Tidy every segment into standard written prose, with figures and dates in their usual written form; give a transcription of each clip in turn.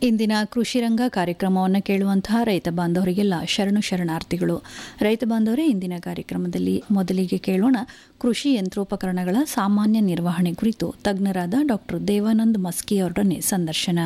ಇಂದಿನ ಕೃಷಿ ರಂಗ ಕಾರ್ಯಕ್ರಮವನ್ನು ಕೇಳುವಂತಹ ರೈತ ಬಾಂಧವರಿಗೆಲ್ಲ ಶರಣಾರ್ಥಿಗಳು. ರೈತ ಬಾಂಧವರೇ, ಇಂದಿನ ಕಾರ್ಯಕ್ರಮದಲ್ಲಿ ಮೊದಲಿಗೆ ಕೇಳೋಣ ಕೃಷಿ ಯಂತ್ರೋಪಕರಣಗಳ ಸಾಮಾನ್ಯ ನಿರ್ವಹಣೆ ಕುರಿತು ತಜ್ಞರಾದ ಡಾಕ್ಟರ್ ದೇವಾನಂದ್ ಮಸ್ಕಿ ಅವರೊಡನೆ ಸಂದರ್ಶನ.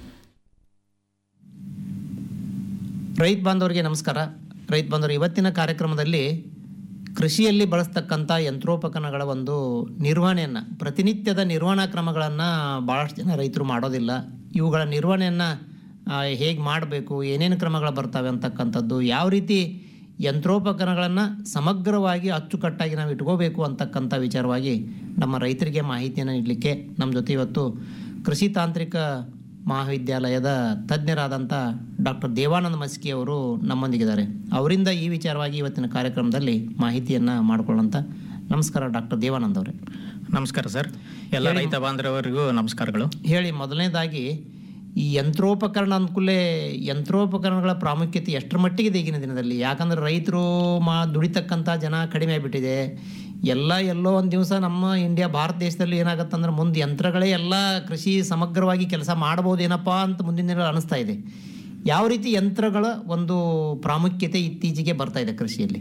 ರೈತ ಬಾಂಧವರಿಗೆ ನಮಸ್ಕಾರ. ರೈತ ಬಾಂಧವರು, ಇವತ್ತಿನ ಕಾರ್ಯಕ್ರಮದಲ್ಲಿ ಕೃಷಿಯಲ್ಲಿ ಬಳಸ್ತಕ್ಕಂಥ ಯಂತ್ರೋಪಕರಣಗಳ ಒಂದು ನಿರ್ವಹಣೆಯನ್ನು, ಪ್ರತಿನಿತ್ಯದ ನಿರ್ವಹಣಾ ಕ್ರಮಗಳನ್ನು ಭಾಳಷ್ಟು ಜನ ರೈತರು ಮಾಡೋದಿಲ್ಲ. ಇವುಗಳ ನಿರ್ವಹಣೆಯನ್ನು ಹೇಗೆ ಮಾಡಬೇಕು, ಏನೇನು ಕ್ರಮಗಳು ಬರ್ತವೆ ಅಂತಕ್ಕಂಥದ್ದು, ಯಾವ ರೀತಿ ಯಂತ್ರೋಪಕರಣಗಳನ್ನು ಸಮಗ್ರವಾಗಿ ಅಚ್ಚುಕಟ್ಟಾಗಿ ನಾವು ಇಟ್ಕೋಬೇಕು ಅಂತಕ್ಕಂಥ ವಿಚಾರವಾಗಿ ನಮ್ಮ ರೈತರಿಗೆ ಮಾಹಿತಿಯನ್ನು ನೀಡಲಿಕ್ಕೆ ನಮ್ಮ ಜೊತೆ ಇವತ್ತು ಕೃಷಿ ತಾಂತ್ರಿಕ ಮಹಾವಿದ್ಯಾಲಯದ ತಜ್ಞರಾದಂಥ ಡಾಕ್ಟರ್ ದೇವಾನಂದ್ ಮಸ್ಕಿ ಅವರು ನಮ್ಮೊಂದಿಗಿದ್ದಾರೆ. ಅವರಿಂದ ಈ ವಿಚಾರವಾಗಿ ಇವತ್ತಿನ ಕಾರ್ಯಕ್ರಮದಲ್ಲಿ ಮಾಹಿತಿಯನ್ನು ಮಾಡಿಕೊಳ್ಳೋಂಥ. ನಮಸ್ಕಾರ ಡಾಕ್ಟರ್ ದೇವಾನಂದ್ ಅವರೇ. ನಮಸ್ಕಾರ ಸರ್. ಎಲ್ಲ ರೈತ ಬಾಂಧವರಿಗೂ ನಮಸ್ಕಾರಗಳು. ಹೇಳಿ, ಮೊದಲನೇದಾಗಿ ಈ ಯಂತ್ರೋಪಕರಣ ಅಂದ್ಕೂಲೇ ಯಂತ್ರೋಪಕರಣಗಳ ಪ್ರಾಮುಖ್ಯತೆ ಎಷ್ಟರ ಮಟ್ಟಿಗಿದೆ ಈಗಿನ ದಿನದಲ್ಲಿ? ಯಾಕಂದರೆ ರೈತರು ದುಡಿತಕ್ಕಂಥ ಜನ ಕಡಿಮೆ ಆಗಿಬಿಟ್ಟಿದೆ. ಎಲ್ಲೋ ಒಂದು ದಿವಸ ನಮ್ಮ ಭಾರತ ದೇಶದಲ್ಲಿ ಏನಾಗುತ್ತಂದ್ರೆ ಮುಂದೆ ಯಂತ್ರಗಳೇ ಎಲ್ಲ ಕೃಷಿ ಸಮಗ್ರವಾಗಿ ಕೆಲಸ ಮಾಡ್ಬೋದೇನಪ್ಪ ಅಂತ ಮುಂದಿನ ದಿನ ಅನಿಸ್ತಾ ಇದೆ. ಯಾವ ರೀತಿ ಯಂತ್ರಗಳ ಒಂದು ಪ್ರಾಮುಖ್ಯತೆ ಇತ್ತೀಚೆಗೆ ಬರ್ತಾ ಇದೆ ಕೃಷಿಯಲ್ಲಿ?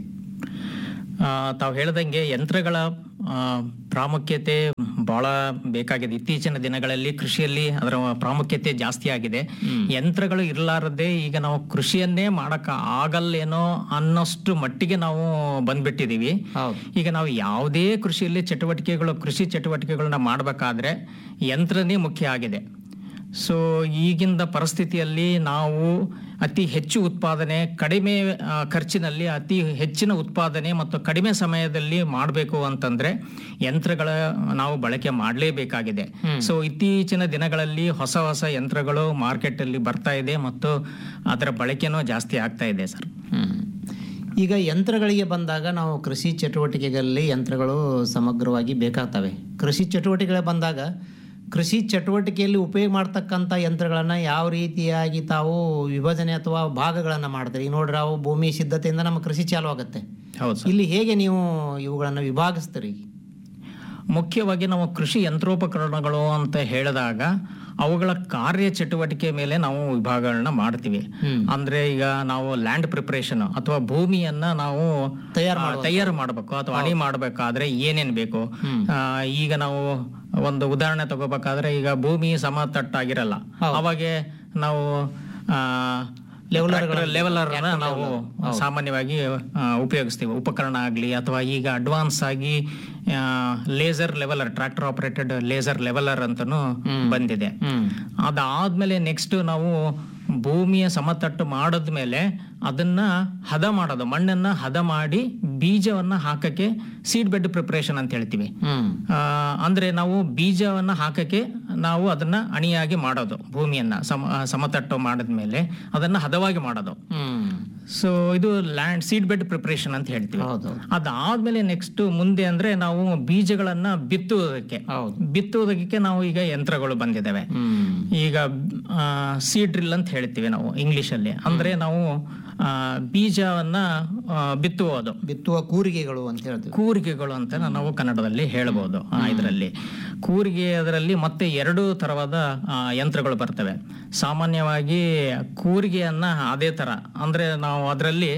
ತಾವು ಹೇಳ್ದಂಗೆ ಯಂತ್ರಗಳ ಪ್ರಾಮುಖ್ಯತೆ ಬಹಳ ಬೇಕಾಗಿದೆ. ಇತ್ತೀಚಿನ ದಿನಗಳಲ್ಲಿ ಕೃಷಿಯಲ್ಲಿ ಅದರ ಪ್ರಾಮುಖ್ಯತೆ ಜಾಸ್ತಿ ಆಗಿದೆ. ಯಂತ್ರಗಳು ಇರಲಾರದೆ ಈಗ ನಾವು ಕೃಷಿಯನ್ನೇ ಮಾಡಕ ಆಗಲ್ಲೇನೋ ಅನ್ನೋಷ್ಟು ಮಟ್ಟಿಗೆ ನಾವು ಬಂದ್ಬಿಟ್ಟಿದೀವಿ. ಈಗ ನಾವು ಯಾವುದೇ ಕೃಷಿ ಚಟುವಟಿಕೆಗಳನ್ನ ಮಾಡಬೇಕಾದ್ರೆ ಯಂತ್ರನೇ ಮುಖ್ಯ ಆಗಿದೆ. ಸೊ ಈಗಿನ ಪರಿಸ್ಥಿತಿಯಲ್ಲಿ ನಾವು ಅತಿ ಹೆಚ್ಚು ಉತ್ಪಾದನೆ, ಕಡಿಮೆ ಖರ್ಚಿನಲ್ಲಿ ಅತಿ ಹೆಚ್ಚಿನ ಉತ್ಪಾದನೆ ಮತ್ತು ಕಡಿಮೆ ಸಮಯದಲ್ಲಿ ಮಾಡಬೇಕು ಅಂತಂದ್ರೆ ಯಂತ್ರಗಳ ನಾವು ಬಳಕೆ ಮಾಡಲೇಬೇಕಾಗಿದೆ. ಸೊ ಇತ್ತೀಚಿನ ದಿನಗಳಲ್ಲಿ ಹೊಸ ಯಂತ್ರಗಳು ಮಾರ್ಕೆಟ್ ಅಲ್ಲಿ ಬರ್ತಾ ಇದೆ ಮತ್ತು ಅದರ ಬಳಕೆನೂ ಜಾಸ್ತಿ ಆಗ್ತಾ ಇದೆ ಸರ್. ಈಗ ಯಂತ್ರಗಳಿಗೆ ಬಂದಾಗ ನಾವು ಕೃಷಿ ಚಟುವಟಿಕೆಗಳಲ್ಲಿ ಯಂತ್ರಗಳು ಸಮಗ್ರವಾಗಿ ಬೇಕಾಗ್ತವೆ. ಕೃಷಿ ಚಟುವಟಿಕೆಗಳು ಬಂದಾಗ ಕೃಷಿ ಚಟುವಟಿಕೆಯಲ್ಲಿ ಉಪಯೋಗ ಮಾಡ್ತಕ್ಕಂಥ ಯಂತ್ರಗಳನ್ನು ಯಾವ ರೀತಿಯಾಗಿ ತಾವು ವಿಭಜನೆ ಅಥವಾ ಭಾಗಗಳನ್ನು ಮಾಡ್ತೀರಿ? ಈಗ ನೋಡ್ರಿ, ನಾವು ಭೂಮಿ ಸಿದ್ಧತೆಯಿಂದ ನಮ್ಮ ಕೃಷಿ ಚಾಲು ಆಗುತ್ತೆ. ಇಲ್ಲಿ ಹೇಗೆ ನೀವು ಇವುಗಳನ್ನು ವಿಭಾಗಿಸ್ತೀರಿ? ಮುಖ್ಯವಾಗಿ ನಾವು ಕೃಷಿ ಯಂತ್ರೋಪಕರಣಗಳು ಅಂತ ಹೇಳಿದಾಗ ಅವುಗಳ ಕಾರ್ಯ ಚಟುವಟಿಕೆ ಮೇಲೆ ನಾವು ವಿಭಾಗಗಳನ್ನ ಮಾಡ್ತೀವಿ. ಅಂದ್ರೆ ಈಗ ನಾವು ಲ್ಯಾಂಡ್ ಪ್ರಿಪರೇಷನ್ ಅಥವಾ ಭೂಮಿಯನ್ನ ನಾವು ತಯಾರು ಮಾಡಬೇಕು ಅಥವಾ ಅಣಿ ಮಾಡಬೇಕಾದ್ರೆ ಏನೇನ್ ಬೇಕು. ಈಗ ನಾವು ಒಂದು ಉದಾಹರಣೆ ತಗೋಬೇಕಾದ್ರೆ, ಈಗ ಭೂಮಿ ಸಮತಟ್ಟಾಗಿರಲ್ಲ, ಅವಾಗ ನಾವು ಲೆವೆಲರ್ ನಾವು ಸಾಮಾನ್ಯವಾಗಿ ಉಪಯೋಗಿಸ್ತೀವಿ. ಉಪಕರಣ ಆಗಲಿ ಅಥವಾ ಈಗ ಅಡ್ವಾನ್ಸ್ ಆಗಿ laser leveller, tractor operated laser leveller ಅಂತಾನು ಬಂದಿದೆ. ಅದಾದ್ಮೇಲೆ ನೆಕ್ಸ್ಟ್ ನಾವು ಭೂಮಿಯ ಸಮತಟ್ಟು ಮಾಡಿದ್ಮೇಲೆ ಅದನ್ನ ಹದ ಮಾಡೋದು, ಮಣ್ಣನ್ನ ಹದ ಮಾಡಿ ಬೀಜವನ್ನ ಹಾಕಕ್ಕೆ ಸೀಡ್ ಬೆಡ್ ಪ್ರಿಪರೇಷನ್ ಅಂತ ಹೇಳ್ತೀವಿ. ಅಂದ್ರೆ ನಾವು ಬೀಜವನ್ನ ಹಾಕಕ್ಕೆ ನಾವು ಅದನ್ನ ಅಣಿಯಾಗಿ ಮಾಡೋದು, ಭೂಮಿಯನ್ನ ಸಮತಟ್ಟು ಮಾಡಿದ್ಮೇಲೆ ಅದನ್ನ ಹದವಾಗಿ ಮಾಡೋದು. ಸೊ ಇದು ಲ್ಯಾಂಡ್ ಸೀಡ್ ಬೆಡ್ ಪ್ರಿಪರೇಷನ್ ಅಂತ ಹೇಳ್ತೀವಿ. ಅದಾದ್ಮೇಲೆ ನೆಕ್ಸ್ಟ್ ಮುಂದೆ ಅಂದ್ರೆ ನಾವು ಬೀಜಗಳನ್ನ ಬಿತ್ತುವುದಕ್ಕೆ ನಾವು ಈಗ ಯಂತ್ರಗಳು ಬಂದಿದ್ದಾವೆ. ಈಗ ಸೀಡ್ ಡ್ರಿಲ್ ಅಂತ ಹೇಳ್ತೀವಿ ನಾವು ಇಂಗ್ಲಿಷ್ ಅಲ್ಲಿ. ಅಂದ್ರೆ ನಾವು ಬೀಜವನ್ನ ಬಿತ್ತುವ ಕೂರಿಗೆಗಳು ಅಂತ ಹೇಳ್ತೀವಿ. ಕೂರಿಗೆಗಳು ಅಂತ ನಾವು ಕನ್ನಡದಲ್ಲಿ ಹೇಳ್ಬೋದು. ಇದರಲ್ಲಿ ಕೂರಿಗೆ, ಅದರಲ್ಲಿ ಮತ್ತೆ 2 ತರವಾದ ಯಂತ್ರಗಳು ಬರ್ತವೆ. ಸಾಮಾನ್ಯವಾಗಿ ಕೂರಿಗೆಯನ್ನ ಅದೇ ತರ, ಅಂದ್ರೆ ನಾವು ಅದರಲ್ಲಿ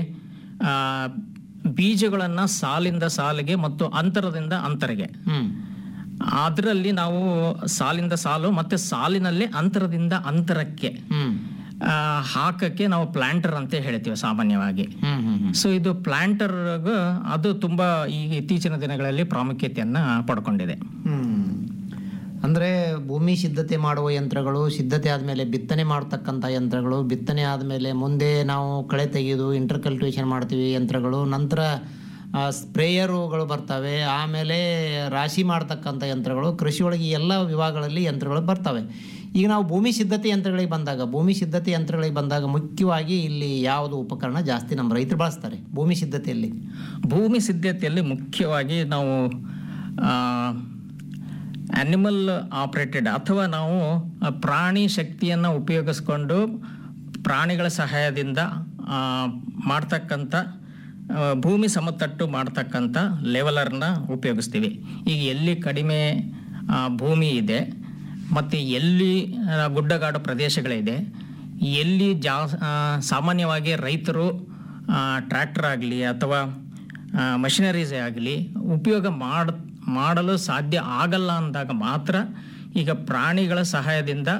ಬೀಜಗಳನ್ನ ಸಾಲಿಂದ ಸಾಲಿಗೆ ಮತ್ತು ಅಂತರದಿಂದ ಅಂತರಗೆ, ಅದರಲ್ಲಿ ನಾವು ಸಾಲಿಂದ ಸಾಲು ಮತ್ತೆ ಸಾಲಿನಲ್ಲಿ ಅಂತರದಿಂದ ಅಂತರಕ್ಕೆ ಹಾಕಕ್ಕೆ ನಾವು ಪ್ಲಾಂಟರ್ ಅಂತ ಹೇಳ್ತೀವಿ ಸಾಮಾನ್ಯವಾಗಿ. ಸೊ ಇದು ಪ್ಲಾಂಟರ್ ಅದು ತುಂಬಾ ಈಗ ಇತ್ತೀಚಿನ ದಿನಗಳಲ್ಲಿ ಪ್ರಾಮುಖ್ಯತೆಯನ್ನ ಪಡ್ಕೊಂಡಿದೆ. ಅಂದ್ರೆ ಭೂಮಿ ಸಿದ್ಧತೆ ಮಾಡುವ ಯಂತ್ರಗಳು, ಸಿದ್ಧತೆ ಆದ್ಮೇಲೆ ಬಿತ್ತನೆ ಮಾಡತಕ್ಕಂಥ ಯಂತ್ರಗಳು, ಬಿತ್ತನೆ ಆದ್ಮೇಲೆ ಮುಂದೆ ನಾವು ಕಳೆ ತೆಗೆಯೋದು, ಇಂಟರ್ ಕಲ್ಟಿವೇಶನ್ ಮಾಡ್ತೀವಿ ಯಂತ್ರಗಳು, ನಂತರ ಸ್ಪ್ರೇಯರುಗಳು ಬರ್ತವೆ, ಆಮೇಲೆ ರಾಶಿ ಮಾಡ್ತಕ್ಕಂಥ ಯಂತ್ರಗಳು, ಕೃಷಿ ಒಳಗೆ ಎಲ್ಲ ವಿಭಾಗಗಳಲ್ಲಿ ಯಂತ್ರಗಳು ಬರ್ತವೆ. ಈಗ ನಾವು ಭೂಮಿ ಸಿದ್ಧತೆ ಯಂತ್ರಗಳಿಗೆ ಬಂದಾಗ ಮುಖ್ಯವಾಗಿ ಇಲ್ಲಿ ಯಾವುದು ಉಪಕರಣ ಜಾಸ್ತಿ ನಮ್ಮ ರೈತರು ಬಳಸ್ತಾರೆ? ಭೂಮಿ ಸಿದ್ಧತೆಯಲ್ಲಿ ಮುಖ್ಯವಾಗಿ ನಾವು ಅನಿಮಲ್ ಆಪರೇಟೆಡ್ ಅಥವಾ ನಾವು ಪ್ರಾಣಿ ಶಕ್ತಿಯನ್ನು ಉಪಯೋಗಿಸ್ಕೊಂಡು ಪ್ರಾಣಿಗಳ ಸಹಾಯದಿಂದ ಮಾಡ್ತಕ್ಕಂಥ ಭೂಮಿ ಸಮತಟ್ಟು ಮಾಡ್ತಕ್ಕಂಥ ಲೆವೆಲರ್ನ ಉಪಯೋಗಿಸ್ತೀವಿ. ಈಗ ಎಲ್ಲಿ ಕಡಿಮೆ ಭೂಮಿ ಇದೆ ಮತ್ತು ಎಲ್ಲಿ ಗುಡ್ಡಗಾಡು ಪ್ರದೇಶಗಳಿದೆ, ಎಲ್ಲಿ ಸಾಮಾನ್ಯವಾಗಿ ರೈತರು ಟ್ರ್ಯಾಕ್ಟರ್ ಆಗಲಿ ಅಥವಾ ಮಷಿನರೀಸ್ ಆಗಲಿ ಉಪಯೋಗ ಮಾಡಲು ಸಾಧ್ಯ ಆಗಲ್ಲ ಅಂದಾಗ ಮಾತ್ರ ಈಗ ಪ್ರಾಣಿಗಳ ಸಹಾಯದಿಂದ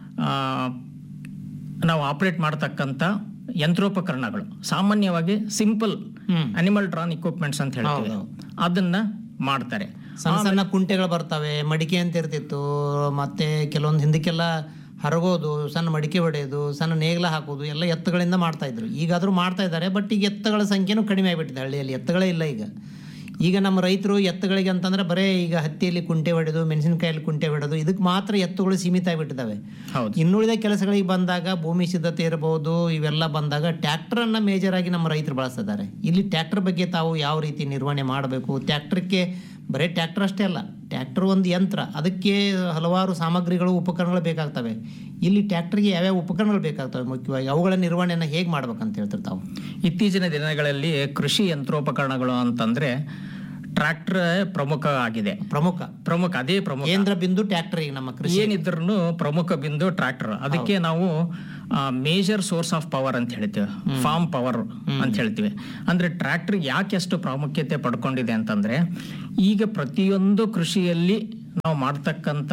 ನಾವು ಆಪರೇಟ್ ಮಾಡ್ತಕ್ಕಂಥ ಯಂತ್ರೋಪಕರಣಗಳು, ಸಾಮಾನ್ಯವಾಗಿ ಸಿಂಪಲ್ ಅನಿಮಲ್ ಡ್ರಾನ್ ಇಕ್ವಿಪ್ಮೆಂಟ್ಸ್ ಅಂತ ಹೇಳ್ತೀವಿ, ಅದನ್ನ ಮಾಡ್ತಾರೆ. ಸಣ್ಣ ಸಣ್ಣ ಕುಂಟೆಗಳು ಬರ್ತವೆ, ಮಡಿಕೆ ಅಂತ ಇರ್ತಿತ್ತು, ಮತ್ತೆ ಕೆಲವೊಂದು ಹಿಂದಕ್ಕೆಲ್ಲ ಹರಗೋದು, ಸಣ್ಣ ಮಡಿಕೆ ಹೊಡೆಯೋದು, ಸಣ್ಣ ನೇಗ್ಲ ಹಾಕೋದು ಎಲ್ಲ ಎತ್ತುಗಳಿಂದ ಮಾಡ್ತಾ ಇದ್ರು. ಈಗಾದರೂ ಮಾಡ್ತಾ ಇದ್ದಾರೆ, ಬಟ್ ಈಗ ಎತ್ತುಗಳ ಸಂಖ್ಯೆನೂ ಕಡಿಮೆ ಆಗಿಬಿಟ್ಟಿದೆ. ಹಳ್ಳಿಯಲ್ಲಿ ಎತ್ತುಗಳೇ ಇಲ್ಲ ಈಗ ನಮ್ಮ ರೈತರು ಎತ್ತುಗಳಿಗೆ ಅಂತಂದ್ರೆ ಬರೇ ಈಗ ಹತ್ತಿಯಲ್ಲಿ ಕುಂಟೆ ಹೊಡೆದು, ಮೆಣಸಿನಕಾಯಲ್ಲಿ ಕುಂಟೆ ಹೊಡೆದು, ಇದಕ್ಕೆ ಮಾತ್ರ ಎತ್ತುಗಳು ಸೀಮಿತ ಆಗಿಬಿಟ್ಟಿದ್ದಾವೆ. ಇನ್ನುಳಿದ ಕೆಲಸಗಳಿಗೆ ಬಂದಾಗ ಭೂಮಿ ಸಿದ್ಧತೆ ಇರಬಹುದು, ಇವೆಲ್ಲ ಬಂದಾಗ ಟ್ರ್ಯಾಕ್ಟರನ್ನು ಮೇಜರ್ ಆಗಿ ನಮ್ಮ ರೈತರು ಬಳಸ್ತಿದ್ದಾರೆ. ಇಲ್ಲಿ ಟ್ರ್ಯಾಕ್ಟರ್ ಬಗ್ಗೆ ತಾವು ಯಾವ ರೀತಿ ನಿರ್ವಹಣೆ ಮಾಡಬೇಕು? ಟ್ರ್ಯಾಕ್ಟರ್ಗೆ ಬರೀ ಟ್ರ್ಯಾಕ್ಟರ್ ಅಷ್ಟೇ ಅಲ್ಲ, ಟ್ರ್ಯಾಕ್ಟರ್ ಒಂದು ಯಂತ್ರ, ಅದಕ್ಕೆ ಹಲವಾರು ಸಾಮಗ್ರಿಗಳು, ಉಪಕರಣಗಳು ಬೇಕಾಗ್ತವೆ. ಇಲ್ಲಿ ಟ್ರ್ಯಾಕ್ಟರ್ಗೆ ಯಾವ್ಯಾವ ಉಪಕರಣಗಳು ಬೇಕಾಗ್ತವೆ, ಮುಖ್ಯವಾಗಿ ಅವುಗಳ ನಿರ್ವಹಣೆಯನ್ನು ಹೇಗೆ ಮಾಡ್ಬೇಕಂತ ಹೇಳ್ತಾರೆ ತಾವು? ಇತ್ತೀಚಿನ ದಿನಗಳಲ್ಲಿ ಕೃಷಿ ಯಂತ್ರೋಪಕರಣಗಳು ಅಂತಂದ್ರೆ ಟ್ರ್ಯಾಕ್ಟರ್ ಪ್ರಮುಖ ಆಗಿದೆ. ಅದೇ ಪ್ರಮುಖ ಕೇಂದ್ರ ಬಿಂದು ಟ್ರ್ಯಾಕ್ಟರ್. ಈಗ ನಮ್ಮ ಕೃಷಿ ಏನಿದ್ರು ಪ್ರಮುಖ ಬಿಂದು ಟ್ರ್ಯಾಕ್ಟರ್. ಅದಕ್ಕೆ ನಾವು ಮೇಜರ್ ಸೋರ್ಸ್ ಆಫ್ ಪವರ್ ಅಂತ ಹೇಳ್ತೀವಿ, ಫಾರ್ಮ್ ಪವರ್ ಅಂತ ಹೇಳ್ತೀವಿ. ಅಂದ್ರೆ ಟ್ರ್ಯಾಕ್ಟರ್ ಯಾಕೆ ಅಷ್ಟು ಪ್ರಾಮುಖ್ಯತೆ ಪಡ್ಕೊಂಡಿದೆ ಅಂತಂದ್ರೆ, ಈಗ ಪ್ರತಿಯೊಂದು ಕೃಷಿಯಲ್ಲಿ ನಾವು ಮಾಡ್ತಕ್ಕಂಥ